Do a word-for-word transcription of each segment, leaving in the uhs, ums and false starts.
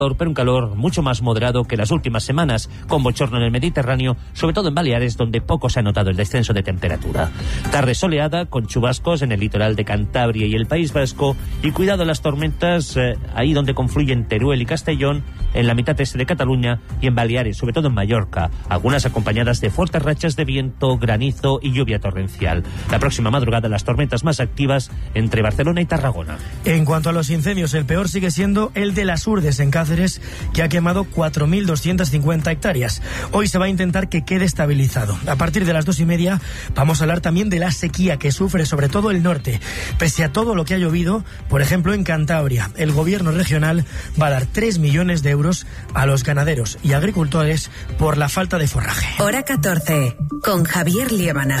pero un calor mucho más moderado que las últimas semanas, con bochorno en el Mediterráneo, sobre todo en Baleares, donde poco se ha notado el descenso de temperatura. Tarde soleada, con chubascos en el litoral de Cantabria y el País Vasco, y cuidado las tormentas eh, ahí donde confluyen Teruel y Castellón, en la mitad este de Cataluña y en Baleares, sobre todo en Mallorca, algunas acompañadas de fuertes rachas de viento, granizo y lluvia torrencial. La próxima madrugada las tormentas más activas entre Barcelona y Tarragona. En cuanto a los incendios, el peor sigue siendo el de las Urdes en Cáceres, que ha quemado cuatro mil doscientas cincuenta hectáreas. Hoy se va a intentar que quede estabilizado. A partir de las dos y media vamos a hablar también de la sequía que sufre sobre todo el norte. Pese a todo lo que ha llovido, por ejemplo en Cantabria, el gobierno regional va a dar tres millones de euros a los ganaderos y agricultores por la falta de forraje. Hora catorce, con Javier Liébana.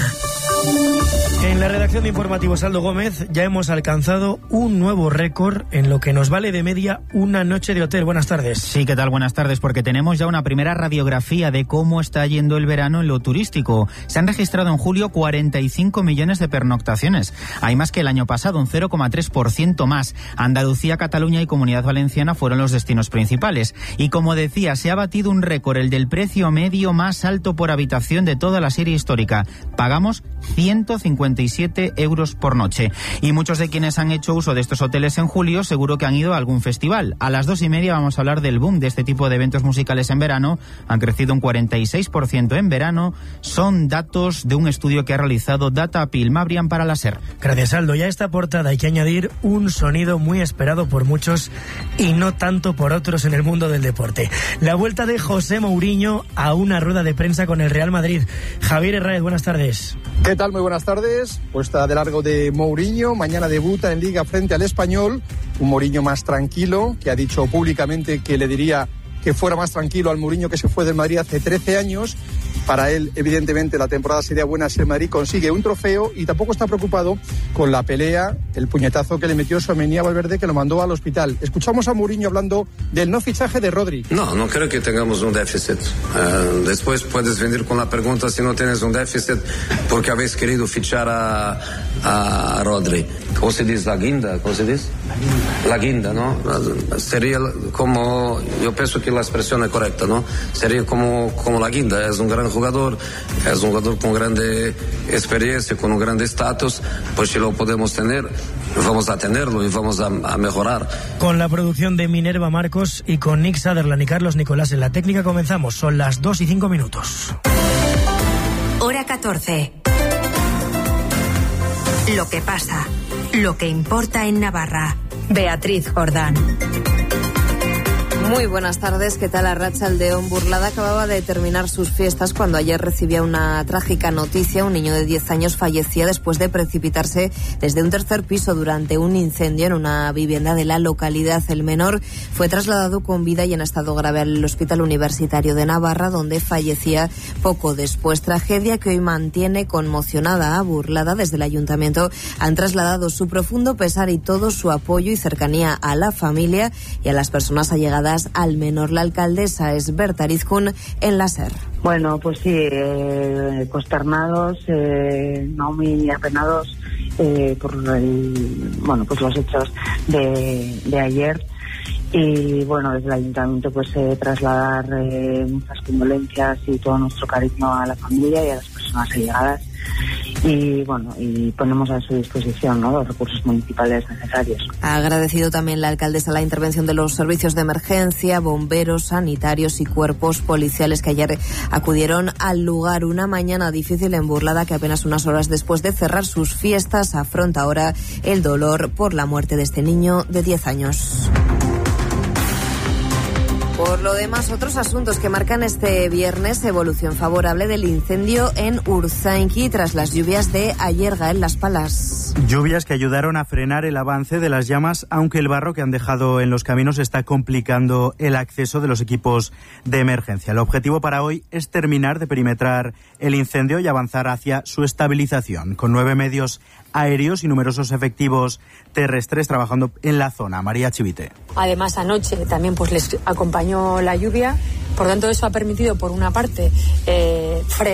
En la redacción de Informativos Aldo Gómez ya hemos alcanzado un nuevo récord en lo que nos vale de media una noche de hotel. Buenas tardes. Sí, ¿qué tal? Buenas tardes, porque tenemos ya una primera radiografía de cómo está yendo el verano en lo turístico. Se han registrado en julio cuarenta y cinco millones de pernoctaciones. Hay más que el año pasado, un cero coma tres por ciento más. Andalucía, Cataluña y Comunidad Valenciana fueron los destinos principales. Y como decía, se ha batido un récord, el del precio medio más alto por habitación de toda la serie histórica. Pagamos ciento cincuenta y siete euros por noche. Y muchos de quienes han hecho uso de estos hoteles en julio seguro que han ido a algún festival. A las dos y media vamos a hablar del boom de este tipo de eventos musicales en verano. Han crecido un cuarenta y seis por ciento en verano. Son datos de un estudio que ha realizado Datapil. Mabrián para la SER. Gracias, Aldo. Y a esta portada hay que añadir un sonido muy esperado por muchos y no tanto por otros en el mundo del deporte. La vuelta de José Mourinho a una rueda de prensa con el Real Madrid. Javier Herráez, buenas tardes. ¿Qué tal? Muy buenas tardes. Puesta de largo de Mourinho. Mañana debuta en Liga frente al Español. Un Mourinho más tranquilo, que ha dicho públicamente que le diría que fuera más tranquilo al Mourinho que se fue del Madrid hace trece años. Para él, evidentemente, la temporada sería buena si el Madrid consigue un trofeo, y tampoco está preocupado con la pelea, el puñetazo que le metió Tchouaméni a Valverde, que lo mandó al hospital. Escuchamos a Mourinho hablando del no fichaje de Rodri. No, no creo que tengamos un déficit. Uh, después puedes venir con la pregunta si no tienes un déficit porque habéis querido fichar a, a Rodri. ¿Cómo se dice? La guinda, ¿cómo se dice? La guinda, ¿no? Sería como, yo pienso que la expresión es correcta, ¿no? Sería como, como la guinda. Es un gran jugador, es un jugador con grande experiencia, con un grande estatus. Pues si lo podemos tener, vamos a tenerlo y vamos a, a mejorar. Con la producción de Minerva Marcos y con Nick Sutherland y Carlos Nicolás en la técnica comenzamos. Son las dos y cinco minutos. Hora catorce. Lo que pasa, lo que importa en Navarra. Beatriz Jordán. Muy buenas tardes, ¿qué tal? Arratsaldeon. Burlada acababa de terminar sus fiestas cuando ayer recibía una trágica noticia. Un niño de diez años fallecía después de precipitarse desde un tercer piso durante un incendio en una vivienda de la localidad. El menor fue trasladado con vida y en estado grave al Hospital Universitario de Navarra, donde fallecía poco después. Tragedia que hoy mantiene conmocionada a Burlada. Desde el ayuntamiento han trasladado su profundo pesar y todo su apoyo y cercanía a la familia y a las personas allegadas al menor. La alcaldesa es Berta Arizkun en la SER. Bueno, pues sí, eh, consternados, eh, no muy apenados eh, por el, bueno, pues los hechos de, de ayer. Y bueno, desde el ayuntamiento pues eh, trasladar eh, muchas condolencias y todo nuestro cariño a la familia y a las personas allegadas. Y bueno, y ponemos a su disposición, ¿no?, los recursos municipales necesarios. Ha agradecido también la alcaldesa la intervención de los servicios de emergencia, bomberos, sanitarios y cuerpos policiales que ayer acudieron al lugar. Una mañana difícil en Burlada, que apenas unas horas después de cerrar sus fiestas afronta ahora el dolor por la muerte de este niño de diez años. Por lo demás, otros asuntos que marcan este viernes: evolución favorable del incendio en Urzainki tras las lluvias de ayer. Gael Las Palas. Lluvias que ayudaron a frenar el avance de las llamas, aunque el barro que han dejado en los caminos está complicando el acceso de los equipos de emergencia. El objetivo para hoy es terminar de perimetrar el incendio y avanzar hacia su estabilización, con nueve medios aéreos y numerosos efectivos terrestres trabajando en la zona. María Chivite. Además, anoche también pues les acompañó la lluvia, por tanto eso ha permitido, por una parte, eh, frenar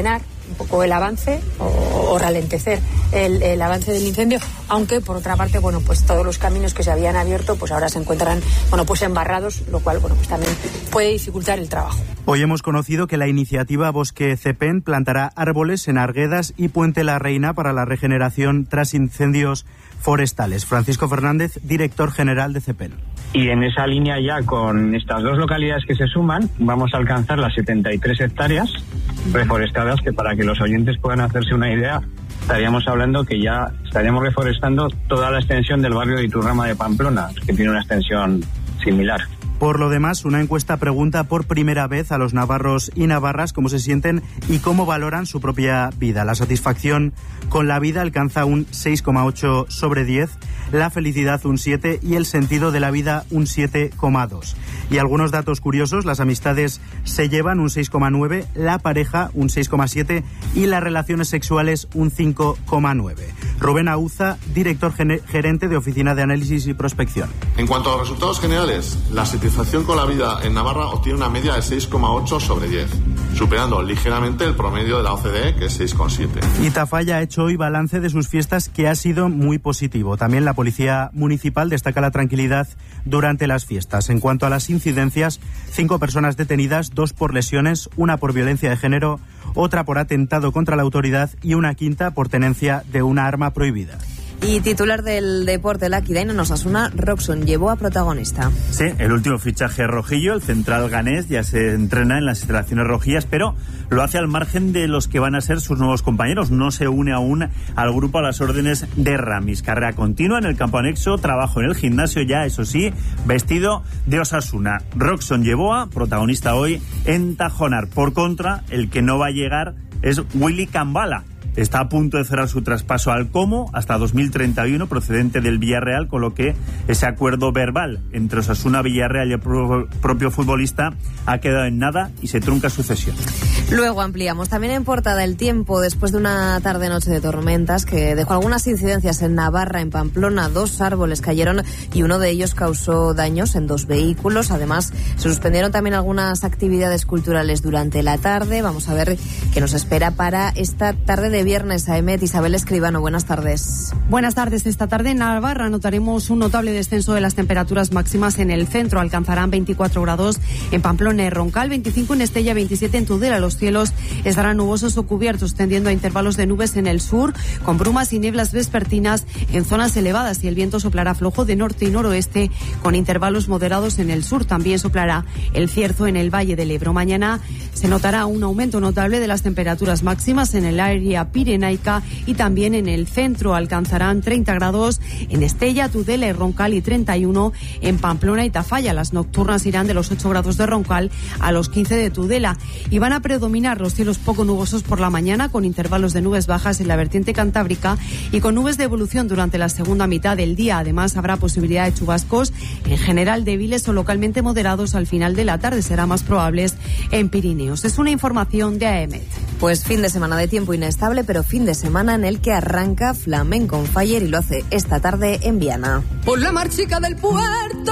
un poco el avance o, o ralentecer el, el avance del incendio, aunque por otra parte, bueno, pues todos los caminos que se habían abierto pues ahora se encuentran, bueno, pues embarrados, lo cual, bueno, pues también puede dificultar el trabajo. Hoy hemos conocido que la iniciativa Bosque Cepén plantará árboles en Arguedas y Puente la Reina para la regeneración tras incendios forestales. Francisco Fernández, director general de Cepén. Y en esa línea ya con estas dos localidades que se suman vamos a alcanzar las setenta y tres hectáreas reforestadas, que para que los oyentes puedan hacerse una idea, estaríamos hablando que ya estaríamos reforestando toda la extensión del barrio de Iturrama de Pamplona, que tiene una extensión similar. Por lo demás, una encuesta pregunta por primera vez a los navarros y navarras cómo se sienten y cómo valoran su propia vida. La satisfacción con la vida alcanza un seis coma ocho sobre diez, la felicidad un siete y el sentido de la vida un siete coma dos. Y algunos datos curiosos: las amistades se llevan un seis coma nueve, la pareja un seis coma siete y las relaciones sexuales un cinco coma nueve. Rubén Auza, director gerente de Oficina de Análisis y Prospección. En cuanto a los resultados generales, la satisfacción con la vida en Navarra obtiene una media de seis coma ocho sobre diez, superando ligeramente el promedio de la O C D E, que es seis coma siete. Y Tafalla ha hecho hoy balance de sus fiestas, que ha sido muy positivo. También la Policía Municipal destaca la tranquilidad durante las fiestas. En cuanto a las incidencias, cinco personas detenidas, dos por lesiones, una por violencia de género, otra por atentado contra la autoridad y una quinta por tenencia de una arma prohibida. Y titular del deporte, la Kidain en Osasuna, Robson llevó a protagonista. Sí, el último fichaje rojillo, el central ganés, ya se entrena en las instalaciones rojillas, pero lo hace al margen de los que van a ser sus nuevos compañeros. No se une aún al grupo a las órdenes de Ramis. Carrera continua en el campo anexo, trabajo en el gimnasio ya, eso sí, vestido de Osasuna. Robson Yeboa, protagonista hoy en Tajonar. Por contra, el que no va a llegar es Willy Cambala. Está a punto de cerrar su traspaso al Como hasta dos mil treinta y uno, procedente del Villarreal, con lo que ese acuerdo verbal entre Osasuna, Villarreal y el pro- propio futbolista ha quedado en nada y se trunca su cesión. Luego ampliamos. También en portada el tiempo, después de una tarde-noche de tormentas que dejó algunas incidencias en Navarra, en Pamplona. Dos árboles cayeron y uno de ellos causó daños en dos vehículos. Además, se suspendieron también algunas actividades culturales durante la tarde. Vamos a ver qué nos espera para esta tarde de viernes. A Emet, Isabel Escribano, buenas tardes. Buenas tardes. Esta tarde en Navarra notaremos un notable descenso de las temperaturas máximas en el centro. Alcanzarán veinticuatro grados en Pamplona y Roncal, veinticinco en Estella, veintisiete en Tudela. Los cielos estarán nubosos o cubiertos, tendiendo a intervalos de nubes en el sur, con brumas y nieblas vespertinas en zonas elevadas, y el viento soplará flojo de norte y noroeste, con intervalos moderados en el sur. También soplará el cierzo en el Valle del Ebro. Mañana se notará un aumento notable de las temperaturas máximas en el área pirenaica y también en el centro. Alcanzarán treinta grados en Estella, Tudela y Roncal y treinta y uno en Pamplona y Tafalla. Las nocturnas irán de los ocho grados de Roncal a los quince de Tudela y van a predominar los cielos poco nubosos por la mañana, con intervalos de nubes bajas en la vertiente cantábrica y con nubes de evolución durante la segunda mitad del día. Además, habrá posibilidad de chubascos, en general débiles o localmente moderados al final de la tarde. Serán más probables en Pirineos. Es una información de A E M E T. Pues fin de semana de tiempo inestable, pero fin de semana en el que arranca Flamenco on Fire, y lo hace esta tarde en Viana. Por la marchica del puerto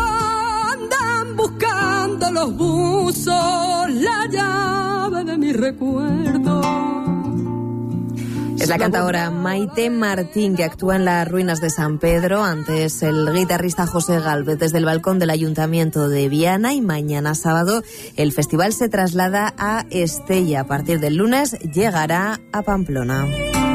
andan buscando los buzos la llave de mi recuerdo. Es la cantadora Maite Martín, que actúa en las ruinas de San Pedro. Antes el guitarrista José Gálvez desde el balcón del Ayuntamiento de Viana. Y mañana sábado el festival se traslada a Estella. A partir del lunes llegará a Pamplona.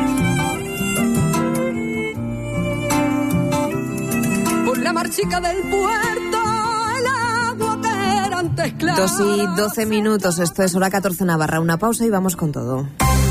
Por la marchica del puerto el agua era antes clara. Dos y doce minutos, esto es hora catorce Navarra. Una pausa y vamos con todo.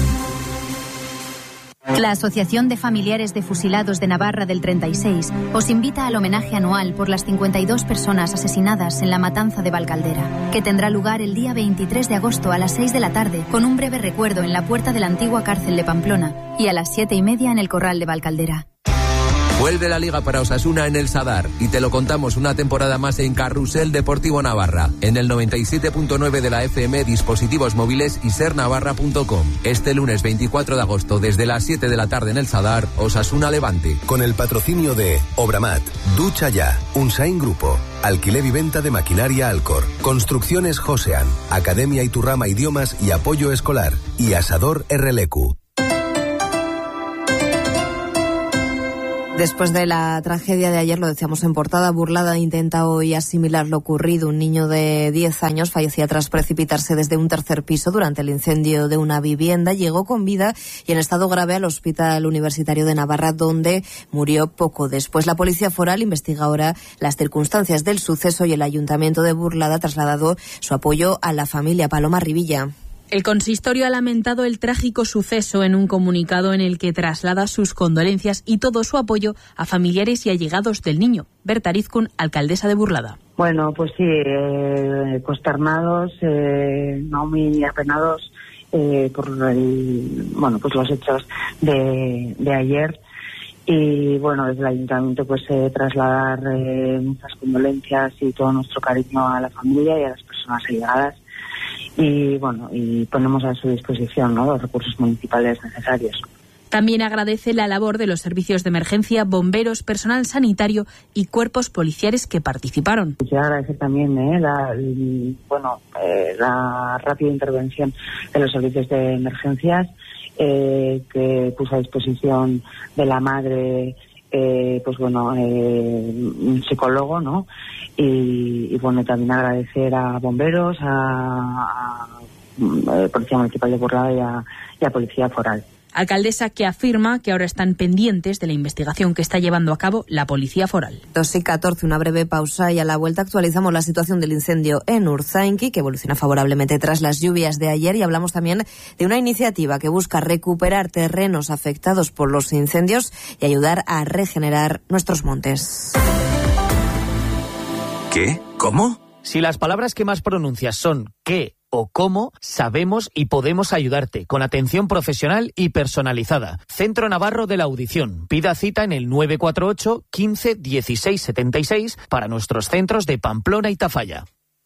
La Asociación de Familiares de Fusilados de Navarra del treinta y seis os invita al homenaje anual por las cincuenta y dos personas asesinadas en la matanza de Valcaldera, que tendrá lugar el día veintitrés de agosto a las seis de la tarde, con un breve recuerdo en la puerta de la antigua cárcel de Pamplona, y a las siete y media en el Corral de Valcaldera. Vuelve la Liga para Osasuna en el Sadar y te lo contamos una temporada más en Carrusel Deportivo Navarra, en el noventa y siete punto nueve de la F M, dispositivos móviles y ser navarra punto com. Este lunes veinticuatro de agosto desde las siete de la tarde en el Sadar, Osasuna Levante. Con el patrocinio de Obramat, Ducha Ya, Unsain Grupo, Alquiler y venta de maquinaria Alcor. Construcciones Josean. Academia Iturrama Idiomas y Apoyo Escolar. Y Asador R L Q. Después de la tragedia de ayer, lo decíamos en portada, Burlada intenta hoy asimilar lo ocurrido. Un niño de diez años fallecía tras precipitarse desde un tercer piso durante el incendio de una vivienda. Llegó con vida y en estado grave al Hospital Universitario de Navarra, donde murió poco después. La Policía Foral investiga ahora las circunstancias del suceso y el Ayuntamiento de Burlada ha trasladado su apoyo a la familia. Paloma Rivilla. El consistorio ha lamentado el trágico suceso en un comunicado en el que traslada sus condolencias y todo su apoyo a familiares y allegados del niño. Berta Arizcún, alcaldesa de Burlada. Bueno, pues sí, eh, consternados, eh, no muy apenados eh, por el, bueno, pues los hechos de, de ayer. Y bueno, desde el ayuntamiento pues eh, trasladar eh, muchas condolencias y todo nuestro cariño a la familia y a las personas allegadas. Y bueno, y ponemos a su disposición, ¿no?, los recursos municipales necesarios. También agradece la labor de los servicios de emergencia, bomberos, personal sanitario y cuerpos policiales que participaron. Quisiera agradecer también eh, la, el, bueno, eh, la rápida intervención de los servicios de emergencias eh, que puso a disposición de la madre, eh, pues bueno, eh, un psicólogo, ¿no? Y, y bueno, también agradecer a bomberos, a, a, a Policía Municipal de Burlada y a, y a Policía Foral. Alcaldesa que afirma que ahora están pendientes de la investigación que está llevando a cabo la Policía Foral. dos y catorce, una breve pausa y a la vuelta actualizamos la situación del incendio en Urzainqui, que evoluciona favorablemente tras las lluvias de ayer, y hablamos también de una iniciativa que busca recuperar terrenos afectados por los incendios y ayudar a regenerar nuestros montes. ¿Qué? ¿Cómo? Si las palabras que más pronuncias son qué o cómo, sabemos y podemos ayudarte con atención profesional y personalizada. Centro Navarro de la Audición. Pida cita en el nueve cuatro ocho, quince, dieciséis, setenta y seis para nuestros centros de Pamplona y Tafalla.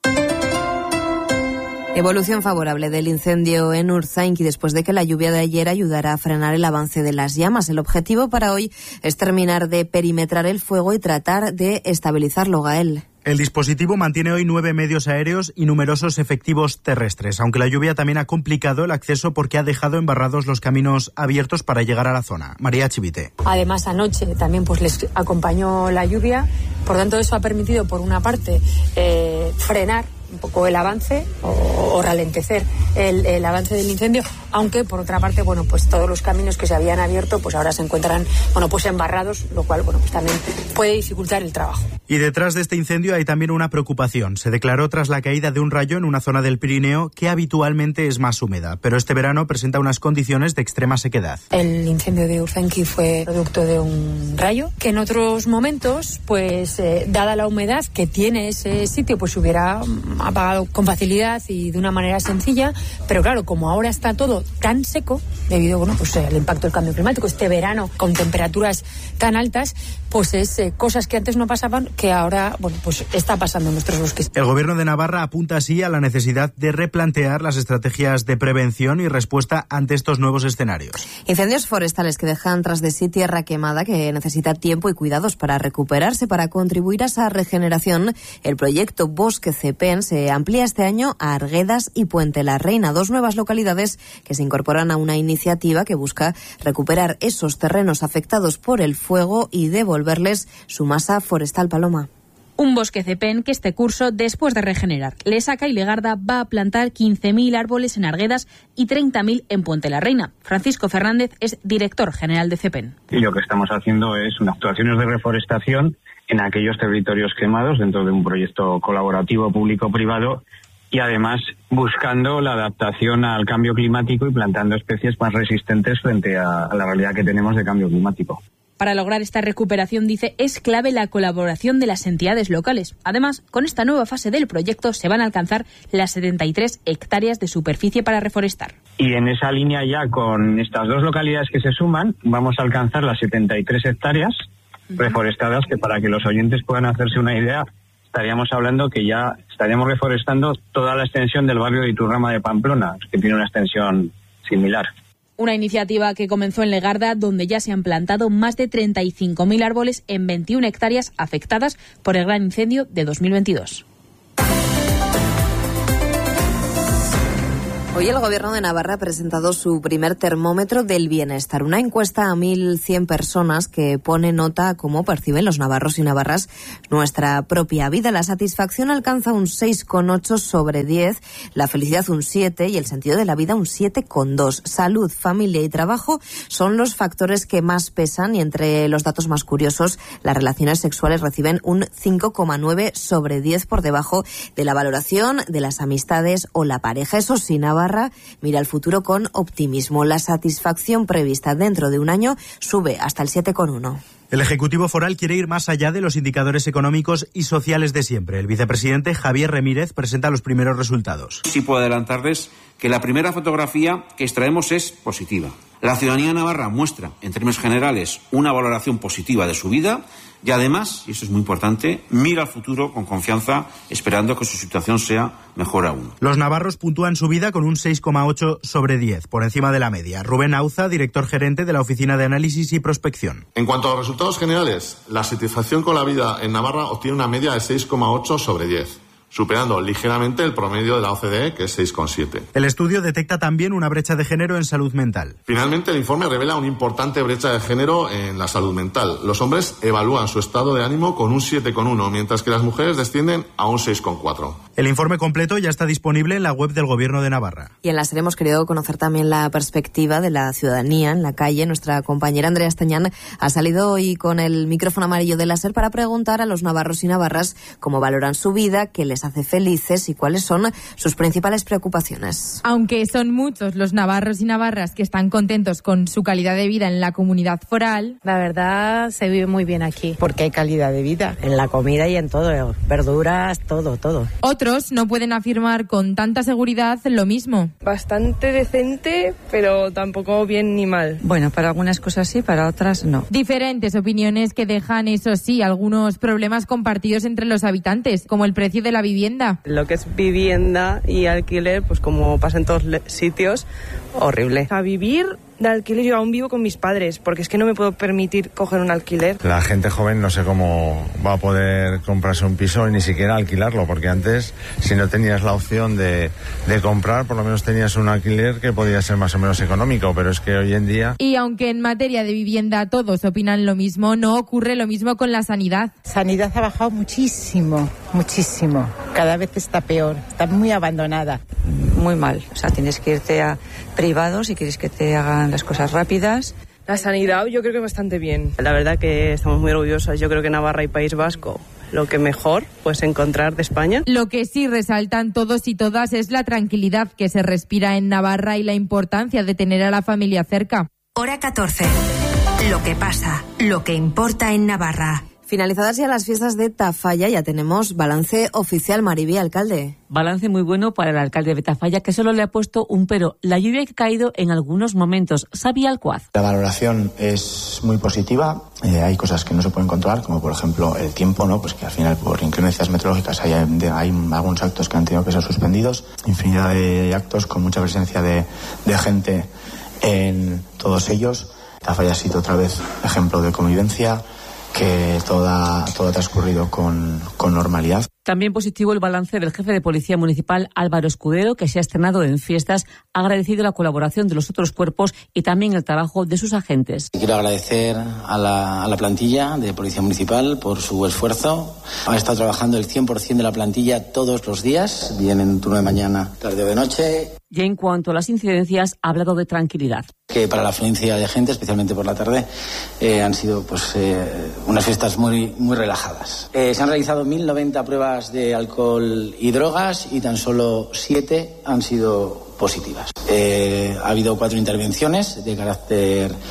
Evolución favorable del incendio en Urzainqui después de que la lluvia de ayer ayudara a frenar el avance de las llamas. El objetivo para hoy es terminar de perimetrar el fuego y tratar de estabilizarlo, Gael. El dispositivo mantiene hoy nueve medios aéreos y numerosos efectivos terrestres, aunque la lluvia también ha complicado el acceso porque ha dejado embarrados los caminos abiertos para llegar a la zona. María Chivite. Además, anoche también pues les acompañó la lluvia, por tanto eso ha permitido, por una parte, eh, frenar un poco el avance o, o ralentecer el, el avance del incendio, aunque por otra parte, bueno, pues todos los caminos que se habían abierto pues ahora se encuentran, bueno, pues embarrados, lo cual, bueno, pues también puede dificultar el trabajo. Y detrás de este incendio hay también una preocupación. Se declaró tras la caída de un rayo en una zona del Pirineo que habitualmente es más húmeda, pero este verano presenta unas condiciones de extrema sequedad. El incendio de Urzainqui fue producto de un rayo que en otros momentos, pues eh, dada la humedad que tiene ese sitio, pues se hubiera apagado con facilidad y de una manera sencilla, pero claro, como ahora está todo tan seco debido, bueno, pues al impacto del cambio climático, este verano con temperaturas tan altas, pues es eh, cosas que antes no pasaban que ahora, bueno, pues está pasando en nuestros bosques. El Gobierno de Navarra apunta así a la necesidad de replantear las estrategias de prevención y respuesta ante estos nuevos escenarios. Incendios forestales que dejan tras de sí tierra quemada que necesita tiempo y cuidados para recuperarse. Para contribuir a esa regeneración, el proyecto Bosque Cepén se amplía este año a Arguedas y Puente la Reina, dos nuevas localidades que se incorporan a una iniciativa que busca recuperar esos terrenos afectados por el fuego y devolverles su masa forestal. Paloma. Un bosque cepén que este curso, después de regenerar Lesaca y Legarda, va a plantar quince mil árboles en Arguedas y treinta mil en Puente la Reina. Francisco Fernández es director general de Cepén. Y lo que estamos haciendo es unas actuaciones de reforestación en aquellos territorios quemados dentro de un proyecto colaborativo público-privado y además buscando la adaptación al cambio climático y plantando especies más resistentes frente a, a la realidad que tenemos de cambio climático. Para lograr esta recuperación, dice, es clave la colaboración de las entidades locales. Además, con esta nueva fase del proyecto se van a alcanzar las setenta y tres hectáreas de superficie para reforestar. Y en esa línea ya, con estas dos localidades que se suman, vamos a alcanzar las setenta y tres hectáreas uh-huh. reforestadas, que para que los oyentes puedan hacerse una idea, estaríamos hablando que ya estaríamos reforestando toda la extensión del barrio de Iturrama de Pamplona, que tiene una extensión similar. Una iniciativa que comenzó en Legarda, donde ya se han plantado más de treinta y cinco mil árboles en veintiuna hectáreas afectadas por el gran incendio de dos mil veintidós. Hoy el Gobierno de Navarra ha presentado su primer termómetro del bienestar, una encuesta a mil cien personas que pone nota a cómo perciben los navarros y navarras nuestra propia vida. La satisfacción alcanza un seis coma ocho sobre diez, la felicidad un siete y el sentido de la vida un siete coma dos. Salud, familia y trabajo son los factores que más pesan y entre los datos más curiosos, las relaciones sexuales reciben un cinco coma nueve sobre diez por debajo de la valoración de las amistades o la pareja. Eso sí, Navarra mira al futuro con optimismo. La satisfacción prevista dentro de un año sube hasta el siete coma uno. El Ejecutivo Foral quiere ir más allá de los indicadores económicos y sociales de siempre. El vicepresidente Javier Remírez presenta los primeros resultados. Sí puedo adelantarles que la primera fotografía que extraemos es positiva. La ciudadanía navarra muestra, en términos generales, una valoración positiva de su vida y además, y eso es muy importante, mira al futuro con confianza, esperando que su situación sea mejor aún. Los navarros puntúan su vida con un seis coma ocho sobre diez, por encima de la media. Rubén Auza, director gerente de la Oficina de Análisis y Prospección. En cuanto a los resultados generales, la satisfacción con la vida en Navarra obtiene una media de seis coma ocho sobre diez. Superando ligeramente el promedio de la O C D E, que es seis coma siete. El estudio detecta también una brecha de género en salud mental. Finalmente, el informe revela una importante brecha de género en la salud mental. Los hombres evalúan su estado de ánimo con un siete coma uno, mientras que las mujeres descienden a un seis coma cuatro. El informe completo ya está disponible en la web del Gobierno de Navarra. Y en la serie hemos querido conocer también la perspectiva de la ciudadanía en la calle. Nuestra compañera Andrea Estañán ha salido hoy con el micrófono amarillo de la SER para preguntar a los navarros y navarras cómo valoran su vida, qué les hace felices y cuáles son sus principales preocupaciones. Aunque son muchos los navarros y navarras que están contentos con su calidad de vida en la comunidad foral, la verdad se vive muy bien aquí, porque hay calidad de vida en la comida y en todo, verduras, todo, todo. Otros no pueden afirmar con tanta seguridad lo mismo. Bastante decente, pero tampoco bien ni mal. Bueno, para algunas cosas sí, para otras no. Diferentes opiniones que dejan, eso sí, algunos problemas compartidos entre los habitantes, como el precio de la vivienda. Lo que es vivienda y alquiler, pues como pasa en todos sitios, horrible. A vivir de alquiler yo aún vivo con mis padres, porque es que no me puedo permitir coger un alquiler. La gente joven no sé cómo va a poder comprarse un piso y ni siquiera alquilarlo, porque antes, si no tenías la opción de, de comprar, por lo menos tenías un alquiler que podía ser más o menos económico, pero es que hoy en día... Y aunque en materia de vivienda todos opinan lo mismo, no ocurre lo mismo con la sanidad. Sanidad ha bajado muchísimo, muchísimo. Cada vez está peor, está muy abandonada. Muy mal, o sea, tienes que irte a privados si quieres que te hagan las cosas rápidas. La sanidad yo creo que bastante bien. La verdad que estamos muy orgullosos. Yo creo que Navarra y País Vasco lo que mejor puedes encontrar de España. Lo que sí resaltan todos y todas es la tranquilidad que se respira en Navarra y la importancia de tener a la familia cerca. Hora catorce. Lo que pasa, lo que importa en Navarra. Finalizadas ya las fiestas de Tafalla, ya tenemos balance oficial. Maribí, alcalde. Balance muy bueno para el alcalde de Tafalla, que solo le ha puesto un pero: la lluvia que ha caído en algunos momentos. Xavi Alcuaz. La valoración es muy positiva. Eh, hay cosas que no se pueden controlar, como por ejemplo el tiempo, ¿no? Pues que al final por inclemencias meteorológicas hay, hay algunos actos que han tenido que ser suspendidos. Infinidad de actos con mucha presencia de, de gente en todos ellos. Tafalla ha sido otra vez ejemplo de convivencia, que toda, todo ha transcurrido con, con normalidad. También positivo el balance del jefe de Policía Municipal, Álvaro Escudero, que se ha estrenado en fiestas, ha agradecido la colaboración de los otros cuerpos y también el trabajo de sus agentes. Quiero agradecer a la, a la plantilla de Policía Municipal por su esfuerzo. Ha estado trabajando el cien por ciento de la plantilla todos los días, bien en turno de mañana, tarde o de noche. Y en cuanto a las incidencias, ha hablado de tranquilidad. Que para la afluencia de gente, especialmente por la tarde, eh, han sido pues eh, unas fiestas muy, muy relajadas. Eh, se han realizado mil noventa pruebas de alcohol y drogas y tan solo siete han sido positivas. Eh, ha habido cuatro intervenciones de carácter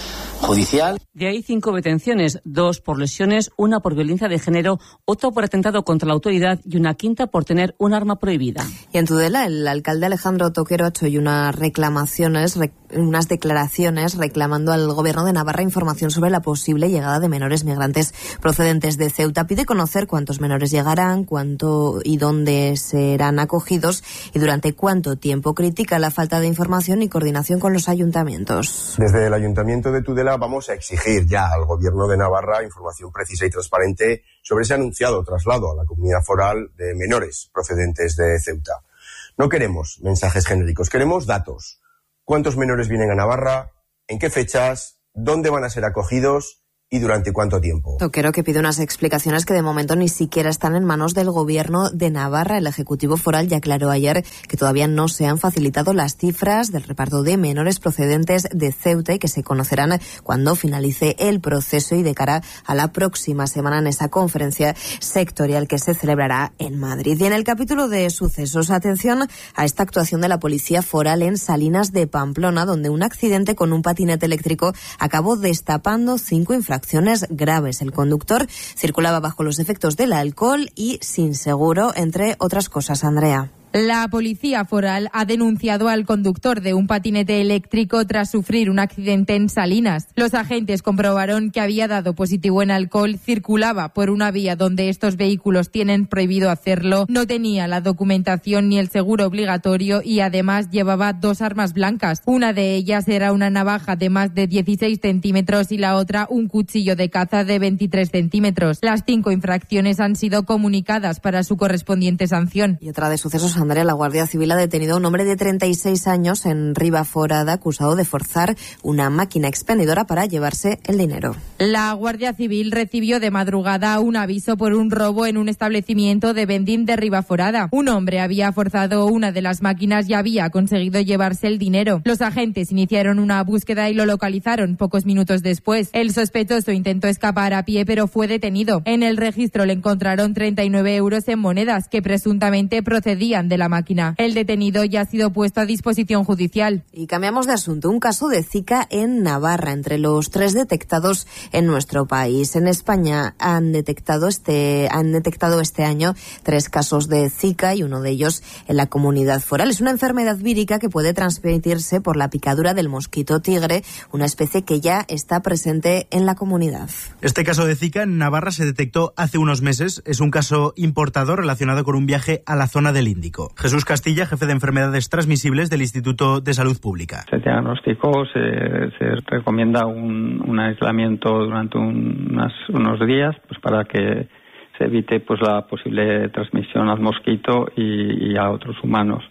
judicial. De ahí cinco detenciones, dos por lesiones, una por violencia de género, otra por atentado contra la autoridad y una quinta por tener un arma prohibida. Y en Tudela, el alcalde Alejandro Toquero ha hecho hoy unas reclamaciones, rec- unas declaraciones reclamando al Gobierno de Navarra información sobre la posible llegada de menores migrantes procedentes de Ceuta. Pide conocer cuántos menores llegarán, cuánto y dónde serán acogidos y durante cuánto tiempo. Critica la falta de información y coordinación con los ayuntamientos. Desde el Ayuntamiento de Tudela vamos a exigir ya al Gobierno de Navarra información precisa y transparente sobre ese anunciado traslado a la comunidad foral de menores procedentes de Ceuta. No queremos mensajes genéricos, queremos datos. ¿Cuántos menores vienen a Navarra? ¿En qué fechas? ¿Dónde van a ser acogidos? ¿Y durante cuánto tiempo? Toquero, que pide unas explicaciones que de momento ni siquiera están en manos del Gobierno de Navarra. El Ejecutivo Foral ya aclaró ayer que todavía no se han facilitado las cifras del reparto de menores procedentes de Ceuta y que se conocerán cuando finalice el proceso y de cara a la próxima semana en esa conferencia sectorial que se celebrará en Madrid. Y en el capítulo de sucesos, atención a esta actuación de la Policía Foral en Salinas de Pamplona, donde un accidente con un patinete eléctrico acabó destapando cinco infracciones graves. El conductor circulaba bajo los efectos del alcohol y sin seguro, entre otras cosas. Andrea. La policía foral ha denunciado al conductor de un patinete eléctrico tras sufrir un accidente en Salinas. Los agentes comprobaron que había dado positivo en alcohol, circulaba por una vía donde estos vehículos tienen prohibido hacerlo, no tenía la documentación ni el seguro obligatorio y además llevaba dos armas blancas. Una de ellas era una navaja de más de dieciséis centímetros y la otra un cuchillo de caza de veintitrés centímetros. Las cinco infracciones han sido comunicadas para su correspondiente sanción. Y otra de sucesos, Andrea, la Guardia Civil ha detenido a un hombre de treinta y seis años en Ribaforada acusado de forzar una máquina expendedora para llevarse el dinero. La Guardia Civil recibió de madrugada un aviso por un robo en un establecimiento de vending de Ribaforada. Un hombre había forzado una de las máquinas y había conseguido llevarse el dinero. Los agentes iniciaron una búsqueda y lo localizaron pocos minutos después. El sospechoso intentó escapar a pie pero fue detenido. En el registro le encontraron treinta y nueve euros en monedas que presuntamente procedían de la máquina. El detenido ya ha sido puesto a disposición judicial. Y cambiamos de asunto. Un caso de Zika en Navarra, entre los tres detectados en nuestro país. En España han detectado este, han detectado este año tres casos de Zika y uno de ellos en la comunidad foral. Es una enfermedad vírica que puede transmitirse por la picadura del mosquito tigre, una especie que ya está presente en la comunidad. Este caso de Zika en Navarra se detectó hace unos meses. Es un caso importado relacionado con un viaje a la zona del Índico. Jesús Castilla, jefe de enfermedades transmisibles del Instituto de Salud Pública. Se diagnosticó, se, se recomienda un, un aislamiento durante un, unas, unos días pues para que se evite pues la posible transmisión al mosquito y, y a otros humanos.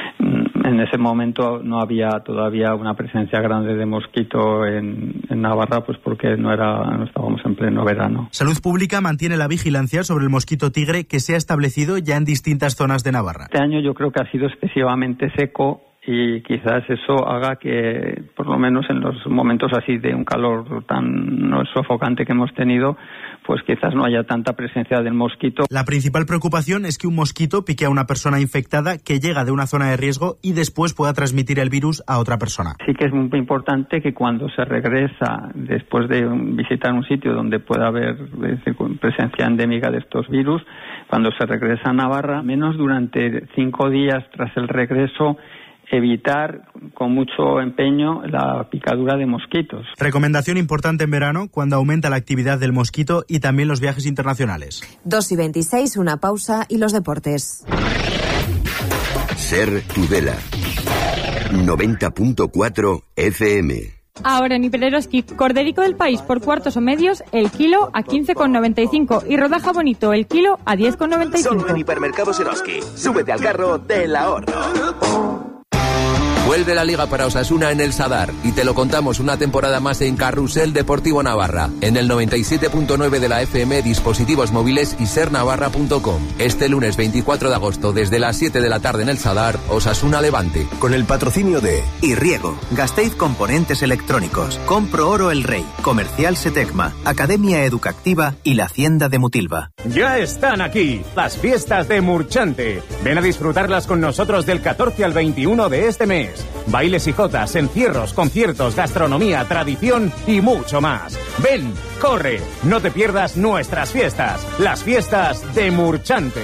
En ese momento no había todavía una presencia grande de mosquito en, en Navarra, pues porque no era no estábamos en pleno verano. Salud Pública mantiene la vigilancia sobre el mosquito tigre que se ha establecido ya en distintas zonas de Navarra. Este año yo creo que ha sido excesivamente seco y quizás eso haga que, por lo menos en los momentos así de un calor tan no sofocante que hemos tenido, pues quizás no haya tanta presencia del mosquito. La principal preocupación es que un mosquito pique a una persona infectada que llega de una zona de riesgo y después pueda transmitir el virus a otra persona. Sí que es muy importante que cuando se regresa después de visitar un sitio donde pueda haber presencia endémica de estos virus, cuando se regresa a Navarra, menos durante cinco días tras el regreso, evitar con mucho empeño la picadura de mosquitos. Recomendación importante en verano cuando aumenta la actividad del mosquito y también los viajes internacionales. dos y veintiséis, una pausa y los deportes. Ser Tudela, noventa punto cuatro F M. Ahora en Hipereroski, corderico del país por cuartos o medios, el kilo a quince con noventa y cinco y rodaja bonito el kilo a diez con noventa y cinco. Solo en Hipermercados Eroski. Súbete al carro del ahorro. Vuelve la Liga para Osasuna en el Sadar y te lo contamos una temporada más en Carrusel Deportivo Navarra, en el noventa y siete punto nueve de la F M, dispositivos móviles y ser navarra punto com. Este lunes veinticuatro de agosto desde las siete de la tarde en el Sadar, Osasuna Levante. Con el patrocinio de Irriego, Gasteiz Componentes Electrónicos, Compro Oro El Rey, Comercial Setecma, Academia Educativa y la Hacienda de Mutilva. Ya están aquí las fiestas de Murchante. Ven a disfrutarlas con nosotros del catorce al veintiuno de este mes. Ganés. Bailes y jotas, encierros, conciertos, gastronomía, tradición y mucho más. Ven, corre, no te pierdas nuestras fiestas, las fiestas de Murchante.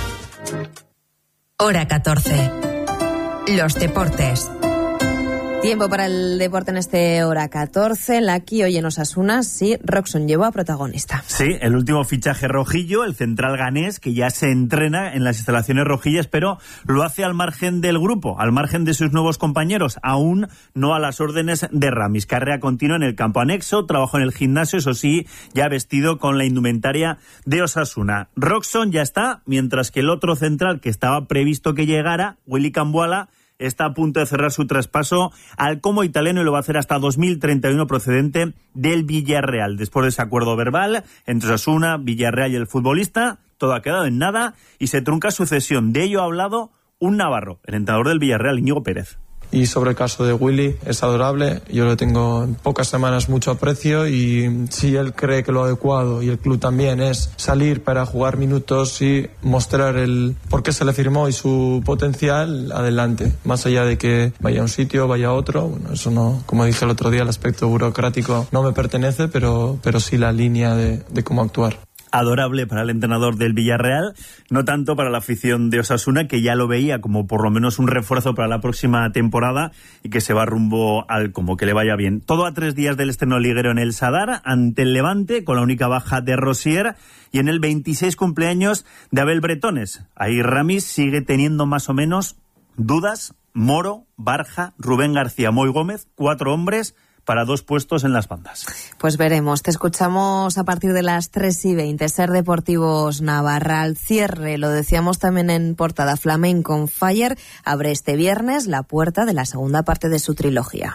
Hora catorce. Los deportes. Tiempo para el deporte en este hora catorce. Laki, hoy en Osasuna, sí, Roxon llevó a protagonista. Sí, el último fichaje rojillo, el central ganés, que ya se entrena en las instalaciones rojillas, pero lo hace al margen del grupo, al margen de sus nuevos compañeros, aún no a las órdenes de Ramis. Carrera continua en el campo anexo, trabajo en el gimnasio, eso sí, ya vestido con la indumentaria de Osasuna. Roxon ya está, mientras que el otro central que estaba previsto que llegara, Willy Cambuala, está a punto de cerrar su traspaso al Como italiano y lo va a hacer hasta dos mil treinta y uno, procedente del Villarreal. Después de ese acuerdo verbal entre Osasuna, Villarreal y el futbolista, todo ha quedado en nada y se trunca su cesión. De ello ha hablado un navarro, el entrenador del Villarreal, Íñigo Pérez. Y sobre el caso de Willy, es adorable, yo le tengo en pocas semanas mucho aprecio y si él cree que lo adecuado y el club también es salir para jugar minutos y mostrar el por qué se le firmó y su potencial, adelante. Más allá de que vaya a un sitio, vaya a otro, bueno, eso no, como dije el otro día, el aspecto burocrático no me pertenece, pero, pero sí la línea de, de cómo actuar. Adorable para el entrenador del Villarreal, no tanto para la afición de Osasuna, que ya lo veía como por lo menos un refuerzo para la próxima temporada y que se va rumbo al Como, que le vaya bien. Todo a tres días del estreno liguero en el Sadar, ante el Levante, con la única baja de Rosier, y en el veintiséis cumpleaños de Abel Bretones. Ahí Ramis sigue teniendo más o menos dudas. Moro, Barja, Rubén García, Moy Gómez, cuatro hombres para dos puestos en las bandas. Pues veremos. Te escuchamos a partir de las tres y veinte. Ser Deportivos Navarra al cierre. Lo decíamos también en portada. Flamenco on Fire abre este viernes la puerta de la segunda parte de su trilogía.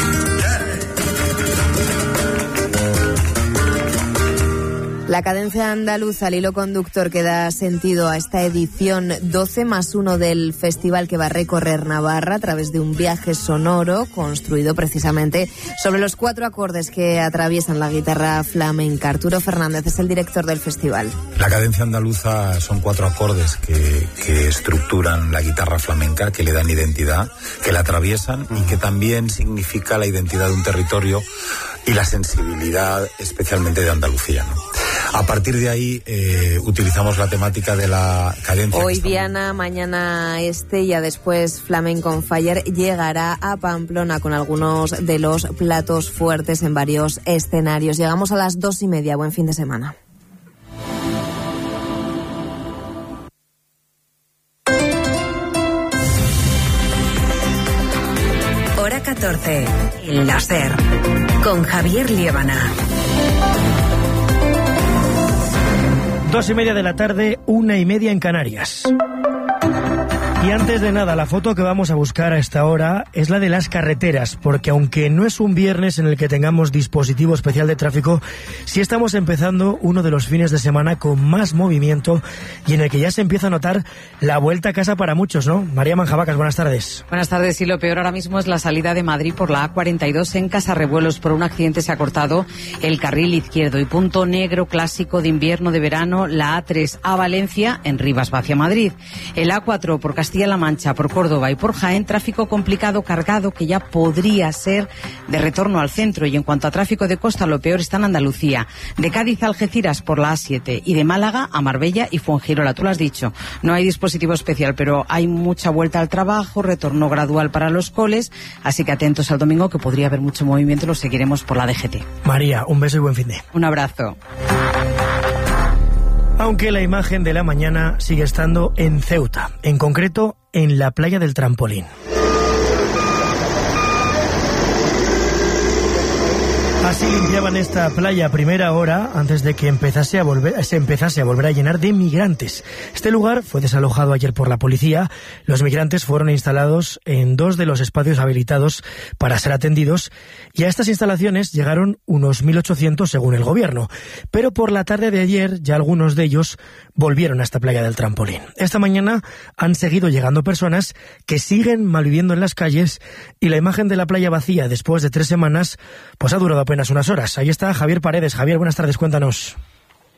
La cadencia andaluza, el hilo conductor que da sentido a esta edición doce más uno del festival que va a recorrer Navarra a través de un viaje sonoro construido precisamente sobre los cuatro acordes que atraviesan la guitarra flamenca. Arturo Fernández es el director del festival. La cadencia andaluza son cuatro acordes que, que estructuran la guitarra flamenca, que le dan identidad, que la atraviesan y que también significa la identidad de un territorio y la sensibilidad especialmente de Andalucía, ¿no? A partir de ahí eh, utilizamos la temática de la cadencia. Hoy Viana, mañana Estella, después Flamenco on Fire llegará a Pamplona con algunos de los platos fuertes en varios escenarios. Llegamos a las dos y media. Buen fin de semana. Hora catorce. El láser. Con Javier Liébana. Dos y media de la tarde, una y media en Canarias. Y antes de nada, la foto que vamos a buscar a esta hora es la de las carreteras, porque aunque no es un viernes en el que tengamos dispositivo especial de tráfico, sí estamos empezando uno de los fines de semana con más movimiento y en el que ya se empieza a notar la vuelta a casa para muchos, ¿no? María Manjabacas, buenas tardes. Buenas tardes, y lo peor ahora mismo es la salida de Madrid por la A cuarenta y dos en Casarrebuelos. Por un accidente se ha cortado el carril izquierdo y punto negro clásico de invierno, de verano, la A tres a Valencia en Rivas hacia Madrid. El A cuatro por Castilla-La Mancha, por Córdoba y por Jaén, tráfico complicado cargado que ya podría ser de retorno al centro. Y en cuanto a tráfico de costa, lo peor está en Andalucía. De Cádiz a Algeciras por la A siete y de Málaga a Marbella y Fuengirola. Tú lo has dicho, no hay dispositivo especial, pero hay mucha vuelta al trabajo, retorno gradual para los coles, así que atentos al domingo que podría haber mucho movimiento, lo seguiremos por la D G T. María, un beso y buen fin de. Un abrazo. Aunque la imagen de la mañana sigue estando en Ceuta, en concreto en la playa del Trampolín. Así limpiaban esta playa a primera hora antes de que empezase a volver, se empezase a volver a llenar de migrantes. Este lugar fue desalojado ayer por la policía. Los migrantes fueron instalados en dos de los espacios habilitados para ser atendidos y a estas instalaciones llegaron unos mil ochocientos según el gobierno. Pero por la tarde de ayer ya algunos de ellos volvieron a esta playa del Trampolín. Esta mañana han seguido llegando personas que siguen malviviendo en las calles y la imagen de la playa vacía después de tres semanas pues ha durado apenas unas horas. Ahí está Javier Paredes. Javier, buenas tardes, cuéntanos.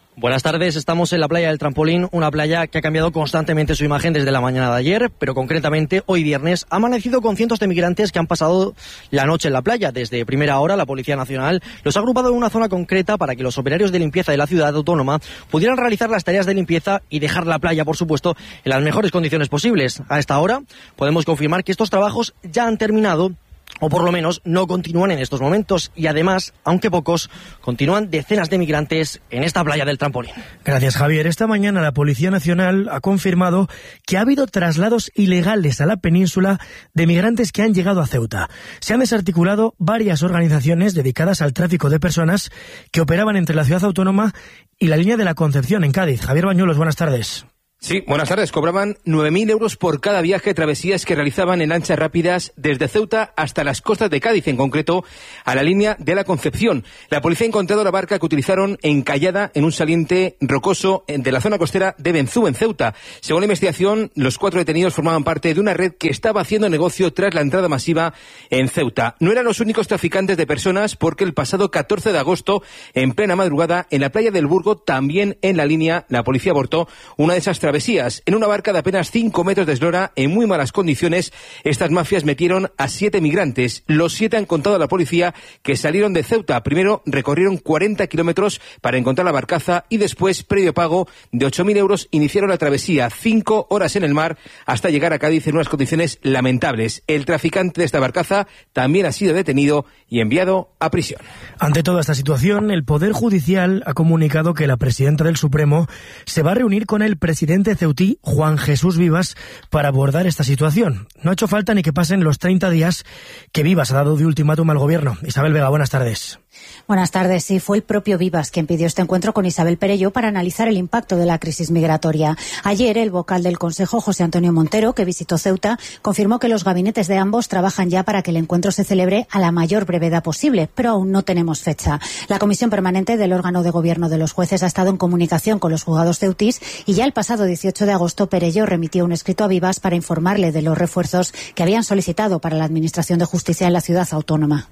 Buenas tardes, estamos en la playa del Trampolín, una playa que ha cambiado constantemente su imagen desde la mañana de ayer, pero concretamente hoy viernes ha amanecido con cientos de migrantes que han pasado la noche en la playa. Desde primera hora la Policía Nacional los ha agrupado en una zona concreta para que los operarios de limpieza de la ciudad autónoma pudieran realizar las tareas de limpieza y dejar la playa, por supuesto, en las mejores condiciones posibles. A esta hora podemos confirmar que estos trabajos ya han terminado, o por lo menos no continúan en estos momentos, y además, aunque pocos, continúan decenas de migrantes en esta playa del Trampolín. Gracias, Javier. Esta mañana la Policía Nacional ha confirmado que ha habido traslados ilegales a la península de migrantes que han llegado a Ceuta. Se han desarticulado varias organizaciones dedicadas al tráfico de personas que operaban entre la ciudad autónoma y la línea de la Concepción en Cádiz. Javier Bañuelos, buenas tardes. Sí, buenas tardes. Cobraban nueve mil euros por cada viaje, travesías que realizaban en lanchas rápidas desde Ceuta hasta las costas de Cádiz, en concreto a la línea de la Concepción. La policía ha encontrado la barca que utilizaron encallada en un saliente rocoso de la zona costera de Benzú, en Ceuta. Según la investigación, los cuatro detenidos formaban parte de una red que estaba haciendo negocio tras la entrada masiva en Ceuta. No eran los únicos traficantes de personas, porque el pasado catorce de agosto, en plena madrugada, en la playa del Burgo, también en la línea, la policía abortó una de esas travesías. En una barca de apenas cinco metros de eslora, en muy malas condiciones, estas mafias metieron a siete migrantes. Los siete han contado a la policía que salieron de Ceuta. Primero recorrieron cuarenta kilómetros para encontrar la barcaza y después, previo pago de ocho mil euros, iniciaron la travesía. Cinco horas en el mar hasta llegar a Cádiz en unas condiciones lamentables. El traficante de esta barcaza también ha sido detenido y enviado a prisión. Ante toda esta situación, el Poder Judicial ha comunicado que la presidenta del Supremo se va a reunir con el presidente ceutí, Juan Jesús Vivas, para abordar esta situación. No ha hecho falta ni que pasen los treinta días que Vivas ha dado de ultimátum al gobierno. Isabel Vega, buenas tardes. Buenas tardes. Sí, fue el propio Vivas quien pidió este encuentro con Isabel Perelló para analizar el impacto de la crisis migratoria. Ayer, el vocal del Consejo, José Antonio Montero, que visitó Ceuta, confirmó que los gabinetes de ambos trabajan ya para que el encuentro se celebre a la mayor brevedad posible, pero aún no tenemos fecha. La Comisión Permanente del órgano de gobierno de los jueces ha estado en comunicación con los juzgados ceutís y ya el pasado dieciocho de agosto Perelló remitió un escrito a Vivas para informarle de los refuerzos que habían solicitado para la Administración de Justicia en la ciudad autónoma.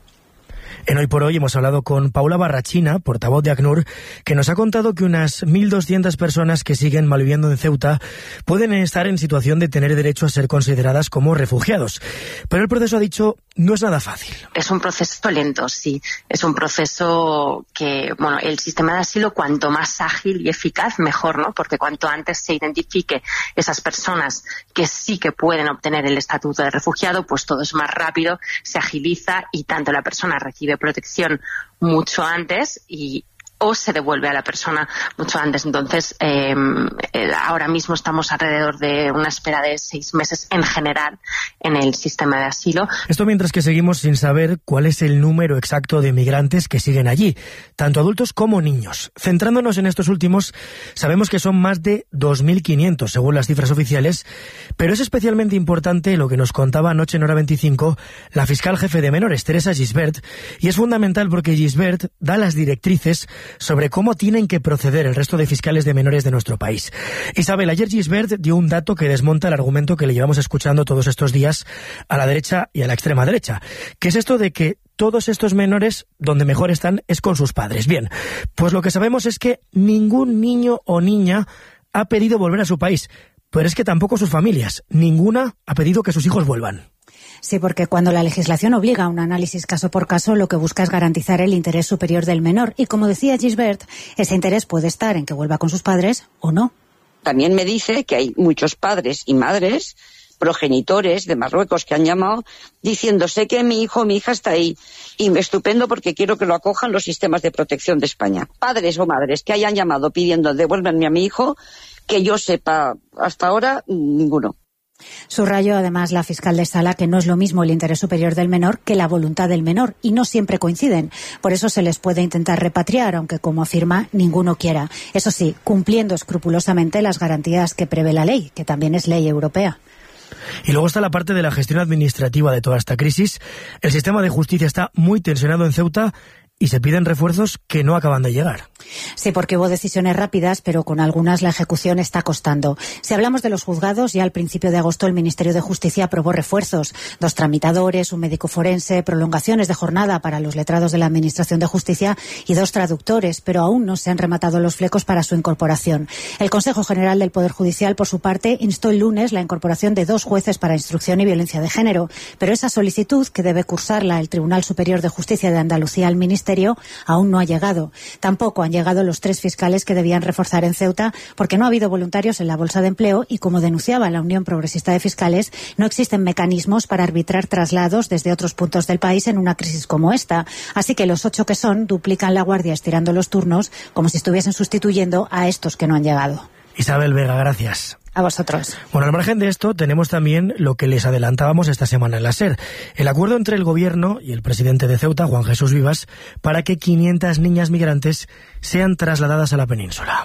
En Hoy por Hoy hemos hablado con Paula Barrachina, portavoz de ACNUR, que nos ha contado que unas mil doscientas personas que siguen malviviendo en Ceuta pueden estar en situación de tener derecho a ser consideradas como refugiados. Pero el proceso, ha dicho, no es nada fácil. Es un proceso lento, sí. Es un proceso que, bueno, el sistema de asilo, cuanto más ágil y eficaz, mejor, ¿no? Porque cuanto antes se identifique esas personas que sí que pueden obtener el estatuto de refugiado, pues todo es más rápido, se agiliza y tanto la persona recibe protección mucho antes y o se devuelve a la persona mucho antes. Entonces, eh, ahora mismo estamos alrededor de una espera de seis meses en general en el sistema de asilo. Esto mientras que seguimos sin saber cuál es el número exacto de migrantes que siguen allí, tanto adultos como niños. Centrándonos en estos últimos, sabemos que son más de dos mil quinientos, según las cifras oficiales, pero es especialmente importante lo que nos contaba anoche en Hora veinticinco la fiscal jefe de menores, Teresa Gisbert, y es fundamental porque Gisbert da las directrices sobre cómo tienen que proceder el resto de fiscales de menores de nuestro país. Isabel, ayer Gisbert dio un dato que desmonta el argumento que le llevamos escuchando todos estos días a la derecha y a la extrema derecha, que es esto de que todos estos menores donde mejor están es con sus padres. Bien, pues lo que sabemos es que ningún niño o niña ha pedido volver a su país, pero es que tampoco sus familias. Ninguna ha pedido que sus hijos vuelvan. Sí, porque cuando la legislación obliga a un análisis caso por caso, lo que busca es garantizar el interés superior del menor. Y como decía Gisbert, ese interés puede estar en que vuelva con sus padres o no. También me dice que hay muchos padres y madres, progenitores de Marruecos, que han llamado diciendo: sé que mi hijo o mi hija está ahí y me estupendo porque quiero que lo acojan los sistemas de protección de España. Padres o madres que hayan llamado pidiendo devuélvanme a mi hijo, que yo sepa hasta ahora, ninguno. Subrayó además la fiscal de Sala que no es lo mismo el interés superior del menor que la voluntad del menor, y no siempre coinciden. Por eso se les puede intentar repatriar, aunque, como afirma, ninguno quiera. Eso sí, cumpliendo escrupulosamente las garantías que prevé la ley, que también es ley europea. Y luego está la parte de la gestión administrativa de toda esta crisis. El sistema de justicia está muy tensionado en Ceuta y se piden refuerzos que no acaban de llegar. Sí, porque hubo decisiones rápidas, pero con algunas la ejecución está costando. Si hablamos de los juzgados, ya al principio de agosto el Ministerio de Justicia aprobó refuerzos, dos tramitadores, un médico forense, prolongaciones de jornada para los letrados de la Administración de Justicia y dos traductores, pero aún no se han rematado los flecos para su incorporación. El Consejo General del Poder Judicial, por su parte, instó el lunes la incorporación de dos jueces para instrucción y violencia de género, pero esa solicitud, que debe cursarla el Tribunal Superior de Justicia de Andalucía al Ministerio, aún no ha llegado. Tampoco han llegado los tres fiscales que debían reforzar en Ceuta, porque no ha habido voluntarios en la bolsa de empleo y, como denunciaba la Unión Progresista de Fiscales, no existen mecanismos para arbitrar traslados desde otros puntos del país en una crisis como esta. Así que los ocho que son duplican la guardia estirando los turnos, como si estuviesen sustituyendo a estos que no han llegado. Isabel Vega, gracias. A vosotros. Bueno, al margen de esto, tenemos también lo que les adelantábamos esta semana en la SER. El acuerdo entre el Gobierno y el presidente de Ceuta, Juan Jesús Vivas, para que quinientas niñas migrantes sean trasladadas a la península.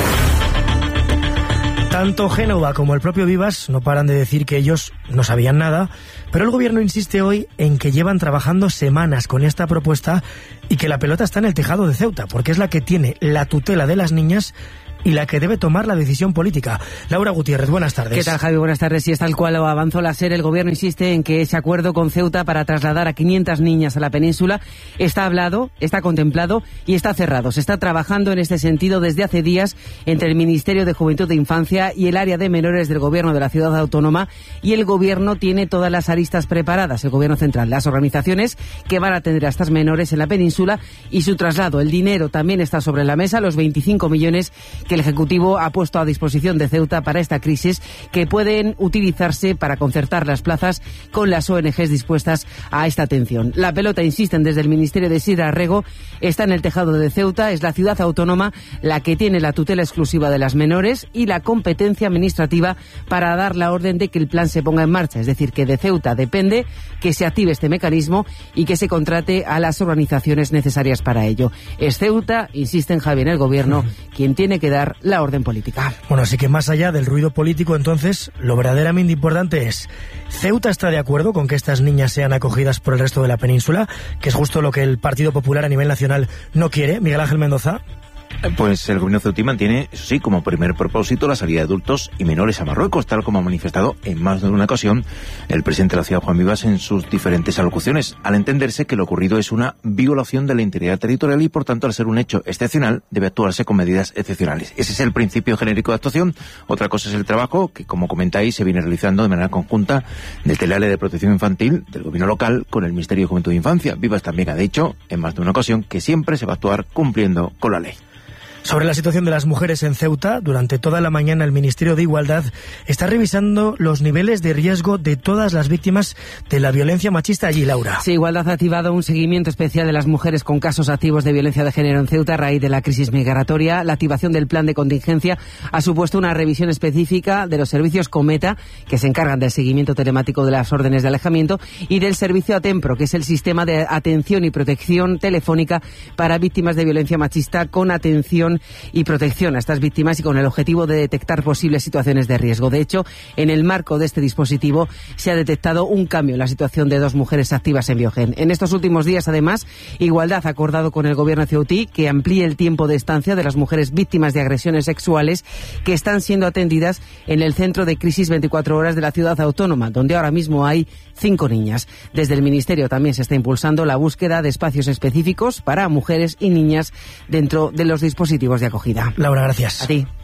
Tanto Génova como el propio Vivas no paran de decir que ellos no sabían nada, pero el Gobierno insiste hoy en que llevan trabajando semanas con esta propuesta y que la pelota está en el tejado de Ceuta, porque es la que tiene la tutela de las niñas y la que debe tomar la decisión política. Laura Gutiérrez, buenas tardes. ¿Qué tal, Javi? Buenas tardes. Y es tal cual lo avanzó la SER. El Gobierno insiste en que ese acuerdo con Ceuta para trasladar a quinientas niñas a la península está hablado, está contemplado y está cerrado. Se está trabajando en este sentido desde hace días entre el Ministerio de Juventud e Infancia y el área de menores del Gobierno de la Ciudad Autónoma, y el Gobierno tiene todas las aristas preparadas, el Gobierno central, las organizaciones que van a atender a estas menores en la península y su traslado. El dinero también está sobre la mesa, los veinticinco millones que el Ejecutivo ha puesto a disposición de Ceuta para esta crisis, que pueden utilizarse para concertar las plazas con las O N Ges dispuestas a esta atención. La pelota, insisten desde el Ministerio de Sidra Rego, está en el tejado de Ceuta. Es la ciudad autónoma la que tiene la tutela exclusiva de las menores y la competencia administrativa para dar la orden de que el plan se ponga en marcha. Es decir, que de Ceuta depende que se active este mecanismo y que se contrate a las organizaciones necesarias para ello. Es Ceuta, insisten Javi, en el Gobierno, quien tiene que dar la orden política. Bueno, así que más allá del ruido político, entonces, lo verdaderamente importante es: ¿Ceuta está de acuerdo con que estas niñas sean acogidas por el resto de la península? Que es justo lo que el Partido Popular a nivel nacional no quiere. Miguel Ángel Mendoza. Pues el gobierno ceutí mantiene, eso sí, como primer propósito la salida de adultos y menores a Marruecos, tal como ha manifestado en más de una ocasión el presidente de la ciudad, Juan Vivas, en sus diferentes alocuciones, al entenderse que lo ocurrido es una violación de la integridad territorial y, por tanto, al ser un hecho excepcional, debe actuarse con medidas excepcionales. Ese es el principio genérico de actuación. Otra cosa es el trabajo que, como comentáis, se viene realizando de manera conjunta desde el área de protección infantil del gobierno local con el Ministerio de Juventud e Infancia. Vivas también ha dicho, en más de una ocasión, que siempre se va a actuar cumpliendo con la ley. Sobre la situación de las mujeres en Ceuta, durante toda la mañana el Ministerio de Igualdad está revisando los niveles de riesgo de todas las víctimas de la violencia machista allí, Laura. Sí, Igualdad ha activado un seguimiento especial de las mujeres con casos activos de violencia de género en Ceuta a raíz de la crisis migratoria. La activación del plan de contingencia ha supuesto una revisión específica de los servicios Cometa, que se encargan del seguimiento telemático de las órdenes de alejamiento, y del servicio Atempro, que es el sistema de atención y protección telefónica para víctimas de violencia machista, con atención y protección a estas víctimas y con el objetivo de detectar posibles situaciones de riesgo. De hecho, en el marco de este dispositivo se ha detectado un cambio en la situación de dos mujeres activas en Biogen. En estos últimos días, además, Igualdad ha acordado con el gobierno ceutí que amplíe el tiempo de estancia de las mujeres víctimas de agresiones sexuales que están siendo atendidas en el centro de crisis veinticuatro horas de la ciudad autónoma, donde ahora mismo hay cinco niñas. Desde el Ministerio también se está impulsando la búsqueda de espacios específicos para mujeres y niñas dentro de los dispositivos de acogida. Laura, gracias. A ti.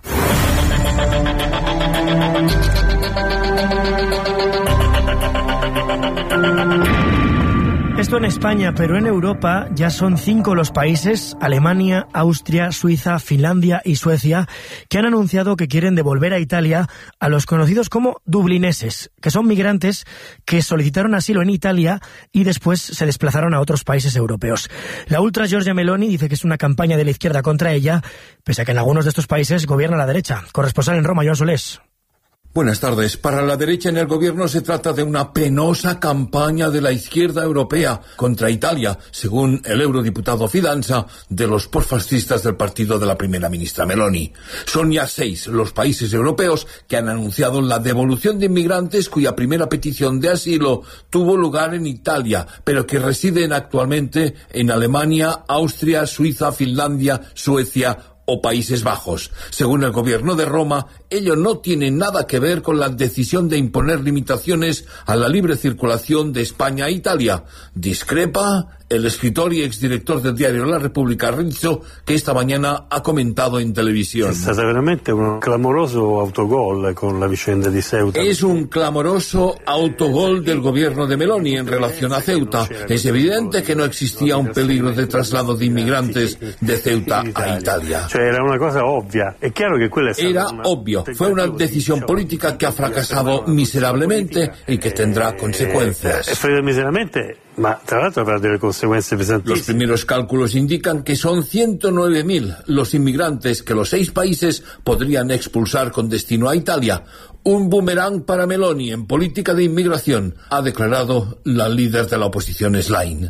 Esto en España, pero en Europa ya son cinco los países, Alemania, Austria, Suiza, Finlandia y Suecia, que han anunciado que quieren devolver a Italia a los conocidos como dublineses, que son migrantes que solicitaron asilo en Italia y después se desplazaron a otros países europeos. La ultra Giorgia Meloni dice que es una campaña de la izquierda contra ella, pese a que en algunos de estos países gobierna la derecha. Corresponsal en Roma, Joan Solés. Buenas tardes. Para la derecha en el gobierno se trata de una penosa campaña de la izquierda europea contra Italia, según el eurodiputado Fidanza, de los postfascistas del partido de la primera ministra Meloni. Son ya seis los países europeos que han anunciado la devolución de inmigrantes cuya primera petición de asilo tuvo lugar en Italia, pero que residen actualmente en Alemania, Austria, Suiza, Finlandia, Suecia o Países Bajos. Según el gobierno de Roma, ello no tiene nada que ver con la decisión de imponer limitaciones a la libre circulación de España a Italia. Discrepa el escritor y exdirector del diario La Repubblica, Rizzo, que esta mañana ha comentado en televisión. Es veramente un clamoroso autogol con la vicenda de Ceuta. Es un clamoroso autogol del gobierno de Meloni en relación a Ceuta. Es evidente que no existía un peligro de traslado de inmigrantes de Ceuta a Italia. Era una cosa obvia. Es claro que quella Era obvio. Fue una decisión política que ha fracasado miserablemente y que tendrá consecuencias. Es fallida miseramente. Ma tra l'altro avrà delle conseguenze pesantísimas. Los primeros cálculos indican que son ciento nueve mil los inmigrantes que los seis países podrían expulsar con destino a Italia. Un boomerang para Meloni en política de inmigración, ha declarado la líder de la oposición Schlein.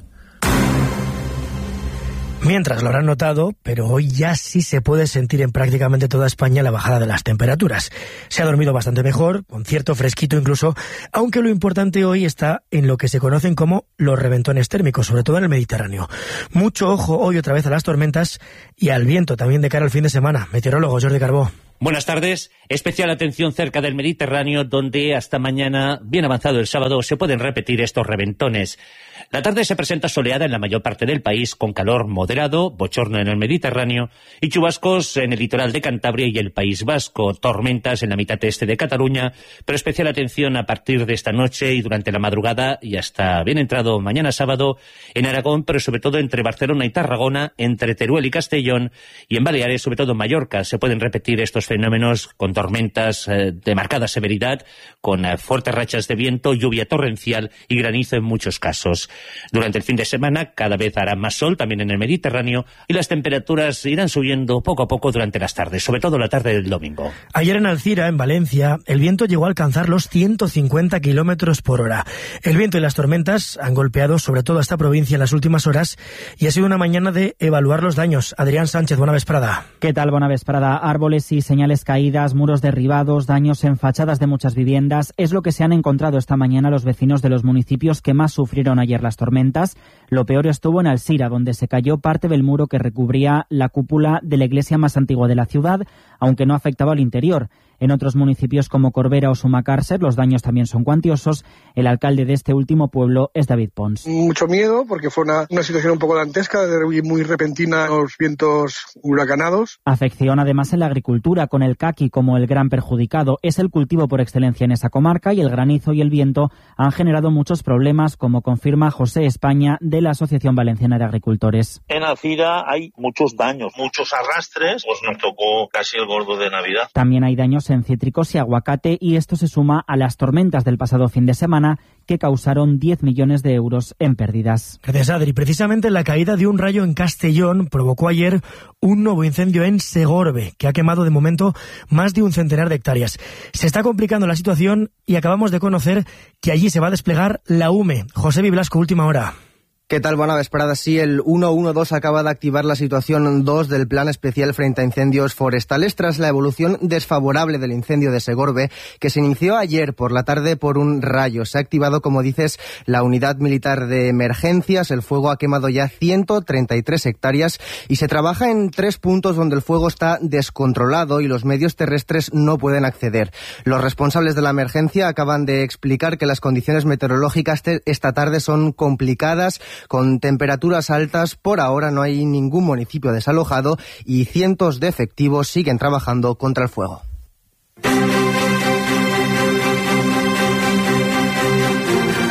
Mientras lo habrán notado, pero hoy ya sí se puede sentir en prácticamente toda España la bajada de las temperaturas. Se ha dormido bastante mejor, con cierto fresquito incluso, aunque lo importante hoy está en lo que se conocen como los reventones térmicos, sobre todo en el Mediterráneo. Mucho ojo hoy otra vez a las tormentas y al viento también de cara al fin de semana. Meteorólogo Jordi Carbó. Buenas tardes. Especial atención cerca del Mediterráneo, donde hasta mañana, bien avanzado el sábado, se pueden repetir estos reventones. La tarde se presenta soleada en la mayor parte del país, con calor moderado, bochorno en el Mediterráneo y chubascos en el litoral de Cantabria y el País Vasco, tormentas en la mitad este de Cataluña, pero especial atención a partir de esta noche y durante la madrugada y hasta bien entrado mañana sábado en Aragón, pero sobre todo entre Barcelona y Tarragona, entre Teruel y Castellón y en Baleares, sobre todo en Mallorca, se pueden repetir estos fenómenos con tormentas eh, de marcada severidad, con eh, fuertes rachas de viento, lluvia torrencial y granizo en muchos casos. Durante el fin de semana cada vez hará más sol también en el Mediterráneo y las temperaturas irán subiendo poco a poco durante las tardes, sobre todo la tarde del domingo. Ayer en Alcira, en Valencia, el viento llegó a alcanzar los ciento cincuenta kilómetros por hora. El viento y las tormentas han golpeado sobre todo a esta provincia en las últimas horas y ha sido una mañana de evaluar los daños. Adrián Sánchez, buena vesprada. ¿Qué tal? Buena vesprada. Árboles y señales caídas, muros derribados, daños en fachadas de muchas viviendas, es lo que se han encontrado esta mañana los vecinos de los municipios que más sufrieron ayer las tormentas. Lo peor estuvo en Alcira, donde se cayó parte del muro que recubría la cúpula de la iglesia más antigua de la ciudad, aunque no afectaba al interior. En otros municipios como Corbera o Sumacàrcer los daños también son cuantiosos. El alcalde de este último pueblo es David Pons. Mucho miedo porque fue una, una situación un poco dantesca, muy repentina, los vientos huracanados. Afección además en la agricultura, con el caqui como el gran perjudicado. Es el cultivo por excelencia en esa comarca y el granizo y el viento han generado muchos problemas, como confirma José España de la Asociación Valenciana de Agricultores. En Alcira hay muchos daños, muchos arrastres, pues nos tocó casi el gordo de Navidad. También hay daños en cítricos y aguacate y esto se suma a las tormentas del pasado fin de semana que causaron diez millones de euros en pérdidas. Gracias, Adri. Precisamente la caída de un rayo en Castellón provocó ayer un nuevo incendio en Segorbe, que ha quemado de momento más de un centenar de hectáreas. Se está complicando la situación y acabamos de conocer que allí se va a desplegar la U M E. José Biblasco, última hora. ¿Qué tal? Buena vesprada. Sí, el ciento doce acaba de activar la situación dos del Plan Especial frente a Incendios Forestales tras la evolución desfavorable del incendio de Segorbe, que se inició ayer por la tarde por un rayo. Se ha activado, como dices, la unidad militar de emergencias. El fuego ha quemado ya ciento treinta y tres hectáreas y se trabaja en tres puntos donde el fuego está descontrolado y los medios terrestres no pueden acceder. Los responsables de la emergencia acaban de explicar que las condiciones meteorológicas esta tarde son complicadas, con temperaturas altas. Por ahora no hay ningún municipio desalojado y cientos de efectivos siguen trabajando contra el fuego. En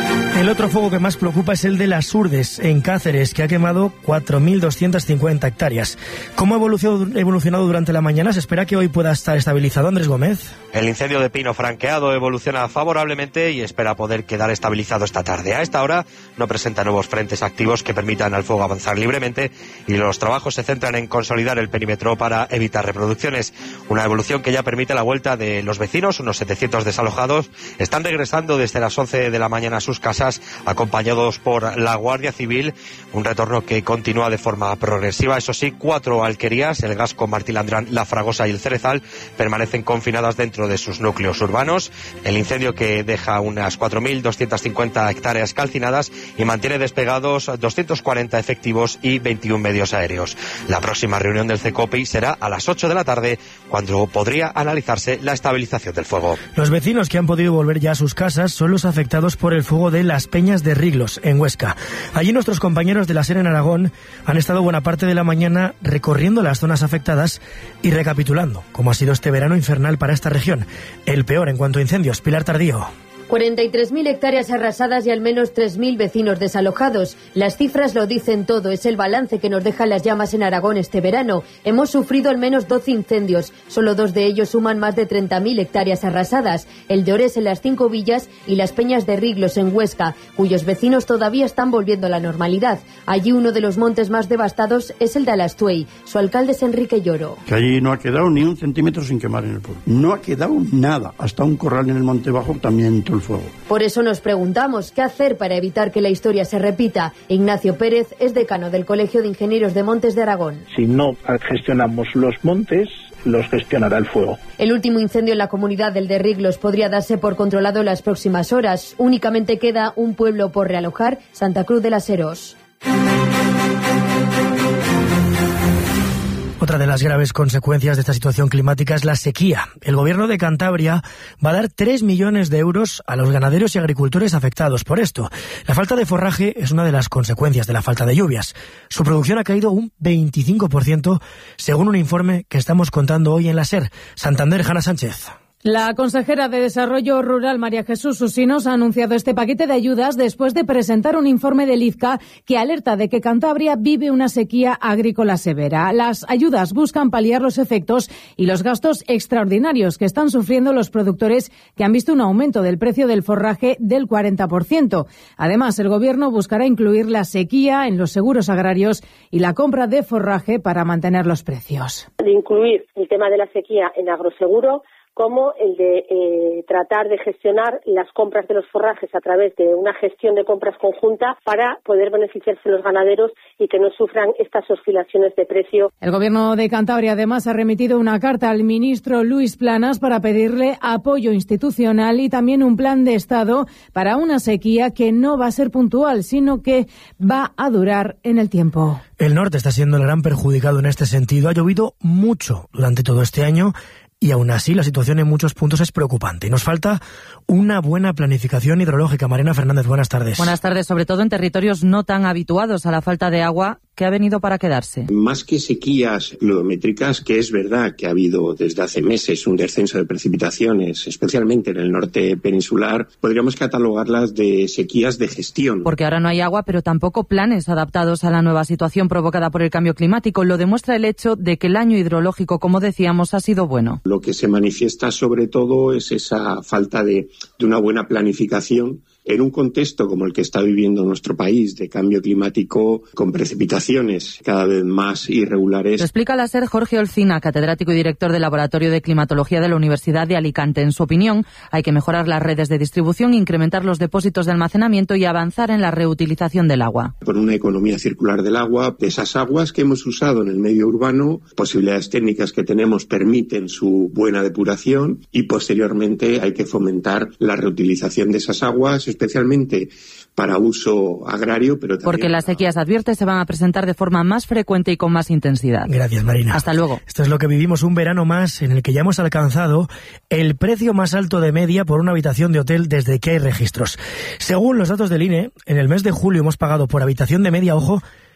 El otro fuego que más preocupa es el de las Urdes, en Cáceres, que ha quemado cuatro mil doscientas cincuenta hectáreas. ¿Cómo ha evolucionado durante la mañana? ¿Se espera que hoy pueda estar estabilizado, Andrés Gómez? El incendio de pino franqueado evoluciona favorablemente y espera poder quedar estabilizado esta tarde. A esta hora no presenta nuevos frentes activos que permitan al fuego avanzar libremente y los trabajos se centran en consolidar el perímetro para evitar reproducciones. Una evolución que ya permite la vuelta de los vecinos, unos setecientos desalojados, están regresando desde las once de la mañana a sus casas, acompañados por la Guardia Civil, un retorno que continúa de forma progresiva. Eso sí, cuatro alquerías, el Gasco, Martilandrán, La Fragosa y el Cerezal, permanecen confinadas dentro de sus núcleos urbanos. El incendio, que deja unas cuatro mil doscientas cincuenta hectáreas calcinadas y mantiene despegados doscientos cuarenta efectivos y veintiún medios aéreos. La próxima reunión del CECOPI será a las ocho de la tarde, cuando podría analizarse la estabilización del fuego. Los vecinos que han podido volver ya a sus casas son los afectados por el fuego de Las Peñas de Riglos, en Huesca. Allí nuestros compañeros de la SER en Aragón han estado buena parte de la mañana recorriendo las zonas afectadas y recapitulando cómo ha sido este verano infernal para esta región, el peor en cuanto a incendios. Pilar Tardío. cuarenta y tres mil hectáreas arrasadas y al menos tres mil vecinos desalojados. Las cifras lo dicen todo. Es el balance que nos dejan las llamas en Aragón este verano. Hemos sufrido al menos doce incendios. Solo dos de ellos suman más de treinta mil hectáreas arrasadas. El de Ores en las Cinco Villas y Las Peñas de Riglos en Huesca, cuyos vecinos todavía están volviendo a la normalidad. Allí uno de los montes más devastados es el de Alastuey. Su alcalde es Enrique Lloro. Que allí no ha quedado ni un centímetro sin quemar en el pueblo. No ha quedado nada. Hasta un corral en el Monte Bajo también el fuego. Por eso nos preguntamos qué hacer para evitar que la historia se repita. Ignacio Pérez es decano del Colegio de Ingenieros de Montes de Aragón. Si no gestionamos los montes, los gestionará el fuego. El último incendio en la comunidad del de Riglos podría darse por controlado en las próximas horas. Únicamente queda un pueblo por realojar, Santa Cruz de las Heros. Otra de las graves consecuencias de esta situación climática es la sequía. El gobierno de Cantabria va a dar tres millones de euros a los ganaderos y agricultores afectados por esto. La falta de forraje es una de las consecuencias de la falta de lluvias. Su producción ha caído un veinticinco por ciento, según un informe que estamos contando hoy en la SER. Santander, Jana Sánchez. La consejera de Desarrollo Rural, María Jesús Usinos, ha anunciado este paquete de ayudas después de presentar un informe del I Z C A que alerta de que Cantabria vive una sequía agrícola severa. Las ayudas buscan paliar los efectos y los gastos extraordinarios que están sufriendo los productores, que han visto un aumento del precio del forraje del cuarenta por ciento. Además, el Gobierno buscará incluir la sequía en los seguros agrarios y la compra de forraje para mantener los precios. De incluir el tema de la sequía en agroseguro, como el de eh, tratar de gestionar las compras de los forrajes a través de una gestión de compras conjunta para poder beneficiarse los ganaderos y que no sufran estas oscilaciones de precio. El Gobierno de Cantabria además ha remitido una carta al ministro Luis Planas para pedirle apoyo institucional y también un plan de Estado para una sequía que no va a ser puntual, sino que va a durar en el tiempo. El norte está siendo el gran perjudicado en este sentido. Ha llovido mucho durante todo este año y aún así la situación en muchos puntos es preocupante. Y nos falta una buena planificación hidrológica. Marina Fernández, buenas tardes. Buenas tardes, sobre todo en territorios no tan habituados a la falta de agua, que ha venido para quedarse. Más que sequías pluviométricas, que es verdad que ha habido desde hace meses un descenso de precipitaciones, especialmente en el norte peninsular, podríamos catalogarlas de sequías de gestión. Porque ahora no hay agua, pero tampoco planes adaptados a la nueva situación provocada por el cambio climático. Lo demuestra el hecho de que el año hidrológico, como decíamos, ha sido bueno. Lo que se manifiesta sobre todo es esa falta de, de una buena planificación en un contexto como el que está viviendo nuestro país, de cambio climático con precipitaciones cada vez más irregulares. Lo explica la SER Jorge Olcina, catedrático y director del Laboratorio de Climatología de la Universidad de Alicante. En su opinión, hay que mejorar las redes de distribución, incrementar los depósitos de almacenamiento y avanzar en la reutilización del agua. Con una economía circular del agua, de esas aguas que hemos usado en el medio urbano, posibilidades técnicas que tenemos permiten su buena depuración y posteriormente hay que fomentar la reutilización de esas aguas, especialmente para uso agrario, pero también porque las sequías, advierte, se van a presentar de forma más frecuente y con más intensidad. Gracias, Marina. Hasta luego. Esto es lo que vivimos, un verano más en el que ya hemos alcanzado el precio más alto de media por una habitación de hotel desde que hay registros. Según los datos del I N E, en el mes de julio hemos pagado por habitación de media, ojo,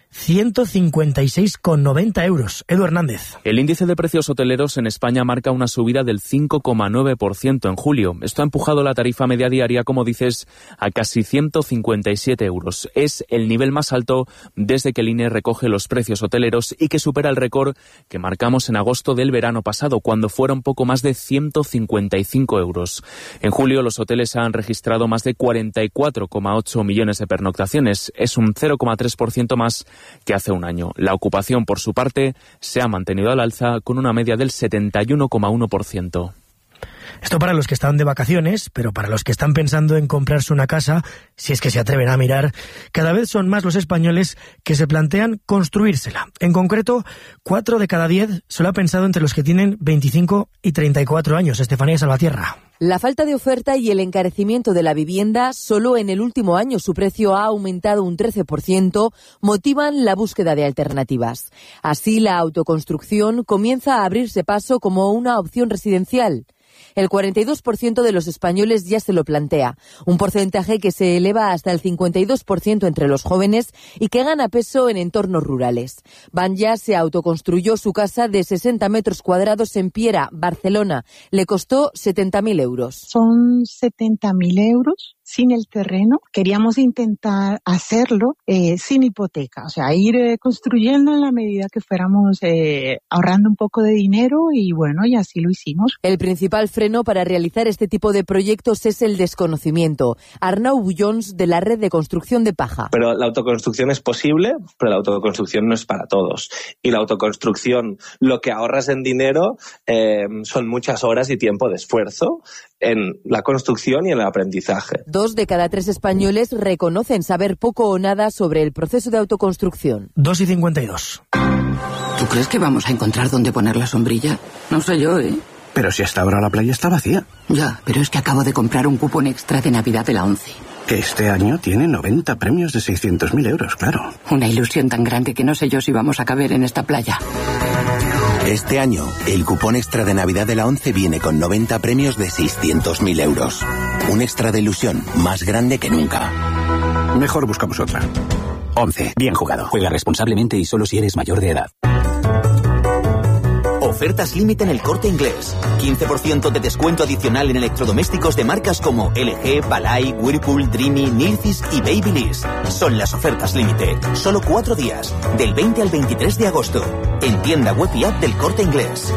ciento cincuenta y seis con noventa euros. Edu Hernández. El índice de precios hoteleros en España marca una subida del cinco coma nueve por ciento en julio. Esto ha empujado la tarifa media diaria, como dices, a casi ciento cincuenta y siete euros. Es el nivel más alto desde que el I N E recoge los precios hoteleros y que supera el récord que marcamos en agosto del verano pasado, cuando fueron poco más de ciento cincuenta y cinco euros. En julio los hoteles han registrado más de cuarenta y cuatro coma ocho millones de pernoctaciones. Es un cero coma tres por ciento más que hace un año. La ocupación, por su parte, se ha mantenido al alza con una media del setenta y uno coma uno por ciento. Esto para los que están de vacaciones, pero para los que están pensando en comprarse una casa, si es que se atreven a mirar, cada vez son más los españoles que se plantean construírsela. En concreto, cuatro de cada diez solo ha pensado entre los que tienen veinticinco y treinta y cuatro años. Estefanía Salvatierra. La falta de oferta y el encarecimiento de la vivienda, solo en el último año su precio ha aumentado un trece por ciento, motivan la búsqueda de alternativas. Así, la autoconstrucción comienza a abrirse paso como una opción residencial. El cuarenta y dos por ciento de los españoles ya se lo plantea, un porcentaje que se eleva hasta el cincuenta y dos por ciento entre los jóvenes y que gana peso en entornos rurales. Banya se autoconstruyó su casa de sesenta metros cuadrados en Piera, Barcelona. Le costó setenta mil euros. Son setenta mil euros sin el terreno. Queríamos intentar hacerlo eh, sin hipoteca, o sea, ir eh, construyendo en la medida que fuéramos eh, ahorrando un poco de dinero y bueno, y así lo hicimos. El principal freno para realizar este tipo de proyectos es el desconocimiento. Arnau Bullons, de la red de construcción de Paja. Pero la autoconstrucción es posible, pero la autoconstrucción no es para todos. Y la autoconstrucción, lo que ahorras en dinero eh, son muchas horas y tiempo de esfuerzo en la construcción y en el aprendizaje. Dos de cada tres españoles reconocen saber poco o nada sobre el proceso de autoconstrucción. dos y cincuenta y dos. ¿Tú crees que vamos a encontrar dónde poner la sombrilla? No sé yo, ¿eh? Pero si hasta ahora la playa está vacía. Ya, pero es que acabo de comprar un cupón extra de Navidad de la ONCE. Que este año tiene noventa premios de seiscientos mil euros, claro. Una ilusión tan grande que no sé yo si vamos a caber en esta playa. Este año, el cupón extra de Navidad de la ONCE viene con noventa premios de seiscientos mil euros. Un extra de ilusión más grande que nunca. Mejor buscamos otra. ONCE. Bien jugado. Juega responsablemente y solo si eres mayor de edad. Ofertas límite en El Corte Inglés. quince por ciento de descuento adicional en electrodomésticos de marcas como L G, Balay, Whirlpool, Dreamy, Nilfisk y Babyliss. Son las ofertas límite. Solo cuatro días. Del veinte al veintitrés de agosto. En tienda web y app del Corte Inglés.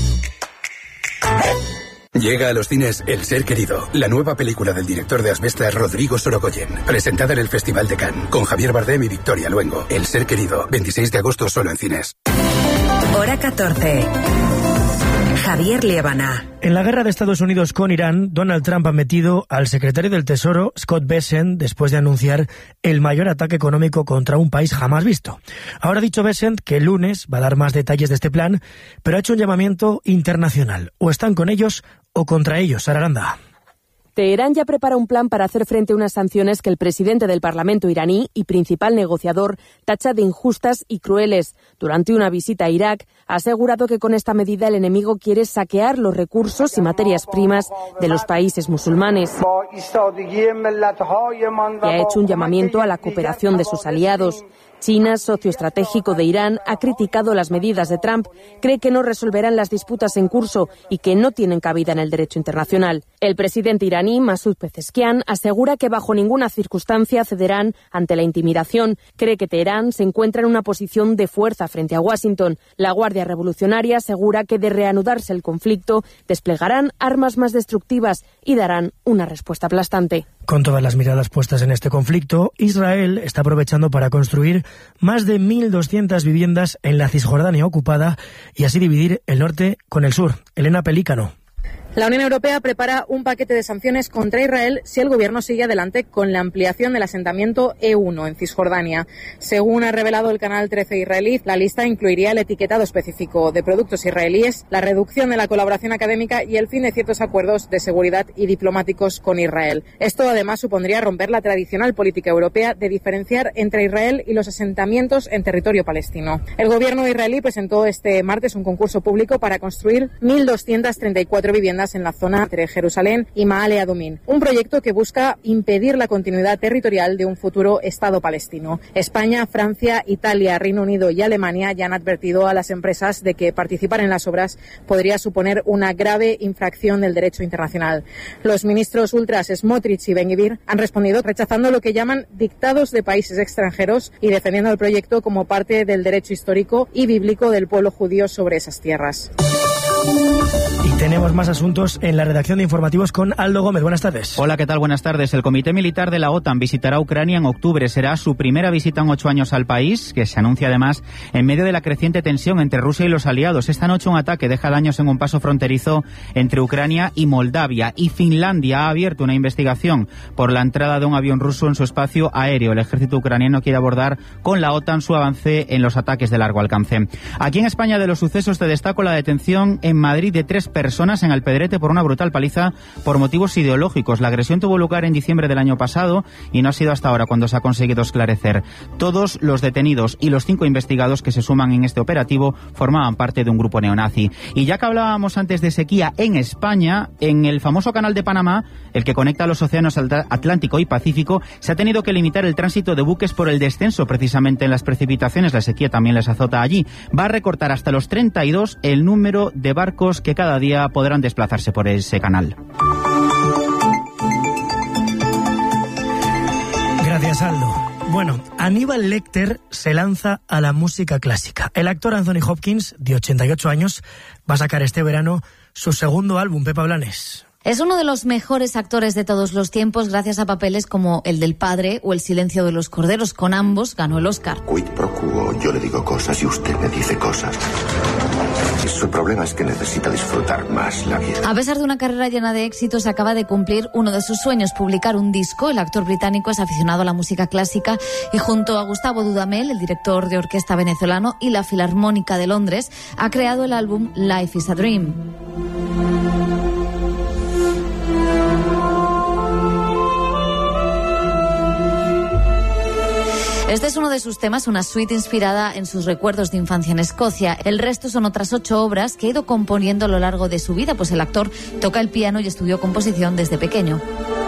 Llega a los cines El Ser Querido, la nueva película del director de Asbestas, Rodrigo Sorogoyen, presentada en el Festival de Cannes, con Javier Bardem y Victoria Luengo. El Ser Querido, veintiséis de agosto solo en cines. Hora catorce. Javier Liébana. En la guerra de Estados Unidos con Irán, Donald Trump ha metido al secretario del Tesoro, Scott Bessent, después de anunciar el mayor ataque económico contra un país jamás visto. Ahora ha dicho Bessent que el lunes va a dar más detalles de este plan, pero ha hecho un llamamiento internacional. O están con ellos o contra ellos. Sara Aranda. Teherán ya prepara un plan para hacer frente a unas sanciones que el presidente del Parlamento iraní y principal negociador tacha de injustas y crueles. Durante una visita a Irak, ha asegurado que con esta medida el enemigo quiere saquear los recursos y materias primas de los países musulmanes. Y ha hecho un llamamiento a la cooperación de sus aliados. China, socio estratégico de Irán, ha criticado las medidas de Trump, cree que no resolverán las disputas en curso y que no tienen cabida en el derecho internacional. El presidente iraní, Masoud Pezeshkian, asegura que bajo ninguna circunstancia cederán ante la intimidación. Cree que Teherán se encuentra en una posición de fuerza frente a Washington. La Guardia Revolucionaria asegura que de reanudarse el conflicto, desplegarán armas más destructivas y darán una respuesta aplastante. Con todas las miradas puestas en este conflicto, Israel está aprovechando para construir más de mil doscientas viviendas en la Cisjordania ocupada y así dividir el norte con el sur. Elena Pelícano. La Unión Europea prepara un paquete de sanciones contra Israel si el gobierno sigue adelante con la ampliación del asentamiento E uno en Cisjordania. Según ha revelado el canal trece israelí, la lista incluiría el etiquetado específico de productos israelíes, la reducción de la colaboración académica y el fin de ciertos acuerdos de seguridad y diplomáticos con Israel. Esto además supondría romper la tradicional política europea de diferenciar entre Israel y los asentamientos en territorio palestino. El gobierno israelí presentó este martes un concurso público para construir mil doscientas treinta y cuatro viviendas ubicadas en la zona entre Jerusalén y Maale Adumim. Un proyecto que busca impedir la continuidad territorial de un futuro Estado palestino. España, Francia, Italia, Reino Unido y Alemania ya han advertido a las empresas de que participar en las obras podría suponer una grave infracción del derecho internacional. Los ministros ultras Smotrich y Ben-Gvir han respondido rechazando lo que llaman dictados de países extranjeros y defendiendo el proyecto como parte del derecho histórico y bíblico del pueblo judío sobre esas tierras. Y tenemos más asuntos en la redacción de informativos con Aldo Gómez. Buenas tardes. Hola, ¿qué tal? Buenas tardes. El Comité Militar de la OTAN visitará Ucrania en octubre. Será su primera visita en ocho años al país, que se anuncia además en medio de la creciente tensión entre Rusia y los aliados. Esta noche un ataque deja daños en un paso fronterizo entre Ucrania y Moldavia. Y Finlandia ha abierto una investigación por la entrada de un avión ruso en su espacio aéreo. El ejército ucraniano quiere abordar con la OTAN su avance en los ataques de largo alcance. Aquí en España, de los sucesos, te destaco la detención en Madrid de tres personas en Alpedrete por una brutal paliza por motivos ideológicos. La agresión tuvo lugar en diciembre del año pasado y no ha sido hasta ahora cuando se ha conseguido esclarecer. Todos los detenidos y los cinco investigados que se suman en este operativo formaban parte de un grupo neonazi. Y ya que hablábamos antes de sequía en España, en el famoso canal de Panamá, el que conecta los océanos Atlántico y Pacífico, se ha tenido que limitar el tránsito de buques por el descenso precisamente en las precipitaciones. La sequía también les azota allí. Va a recortar hasta los treinta y dos el número de barcos que cada día podrán desplazarse por ese canal. Gracias, Aldo. Bueno, Aníbal Lecter se lanza a la música clásica. El actor Anthony Hopkins, de ochenta y ocho años, va a sacar este verano su segundo álbum. Pepa Blanes. Es uno de los mejores actores de todos los tiempos gracias a papeles como El del Padre o El silencio de los corderos. Con ambos ganó el Oscar. Quid pro quo, yo le digo cosas y usted me dice cosas. Su problema es que necesita disfrutar más la vida. A pesar de una carrera llena de éxitos, acaba de cumplir uno de sus sueños, publicar un disco. El actor británico es aficionado a la música clásica y junto a Gustavo Dudamel, el director de orquesta venezolano, y la Filarmónica de Londres, ha creado el álbum Life is a Dream. Este es uno de sus temas, una suite inspirada en sus recuerdos de infancia en Escocia. El resto son otras ocho obras que ha ido componiendo a lo largo de su vida, pues el actor toca el piano y estudió composición desde pequeño.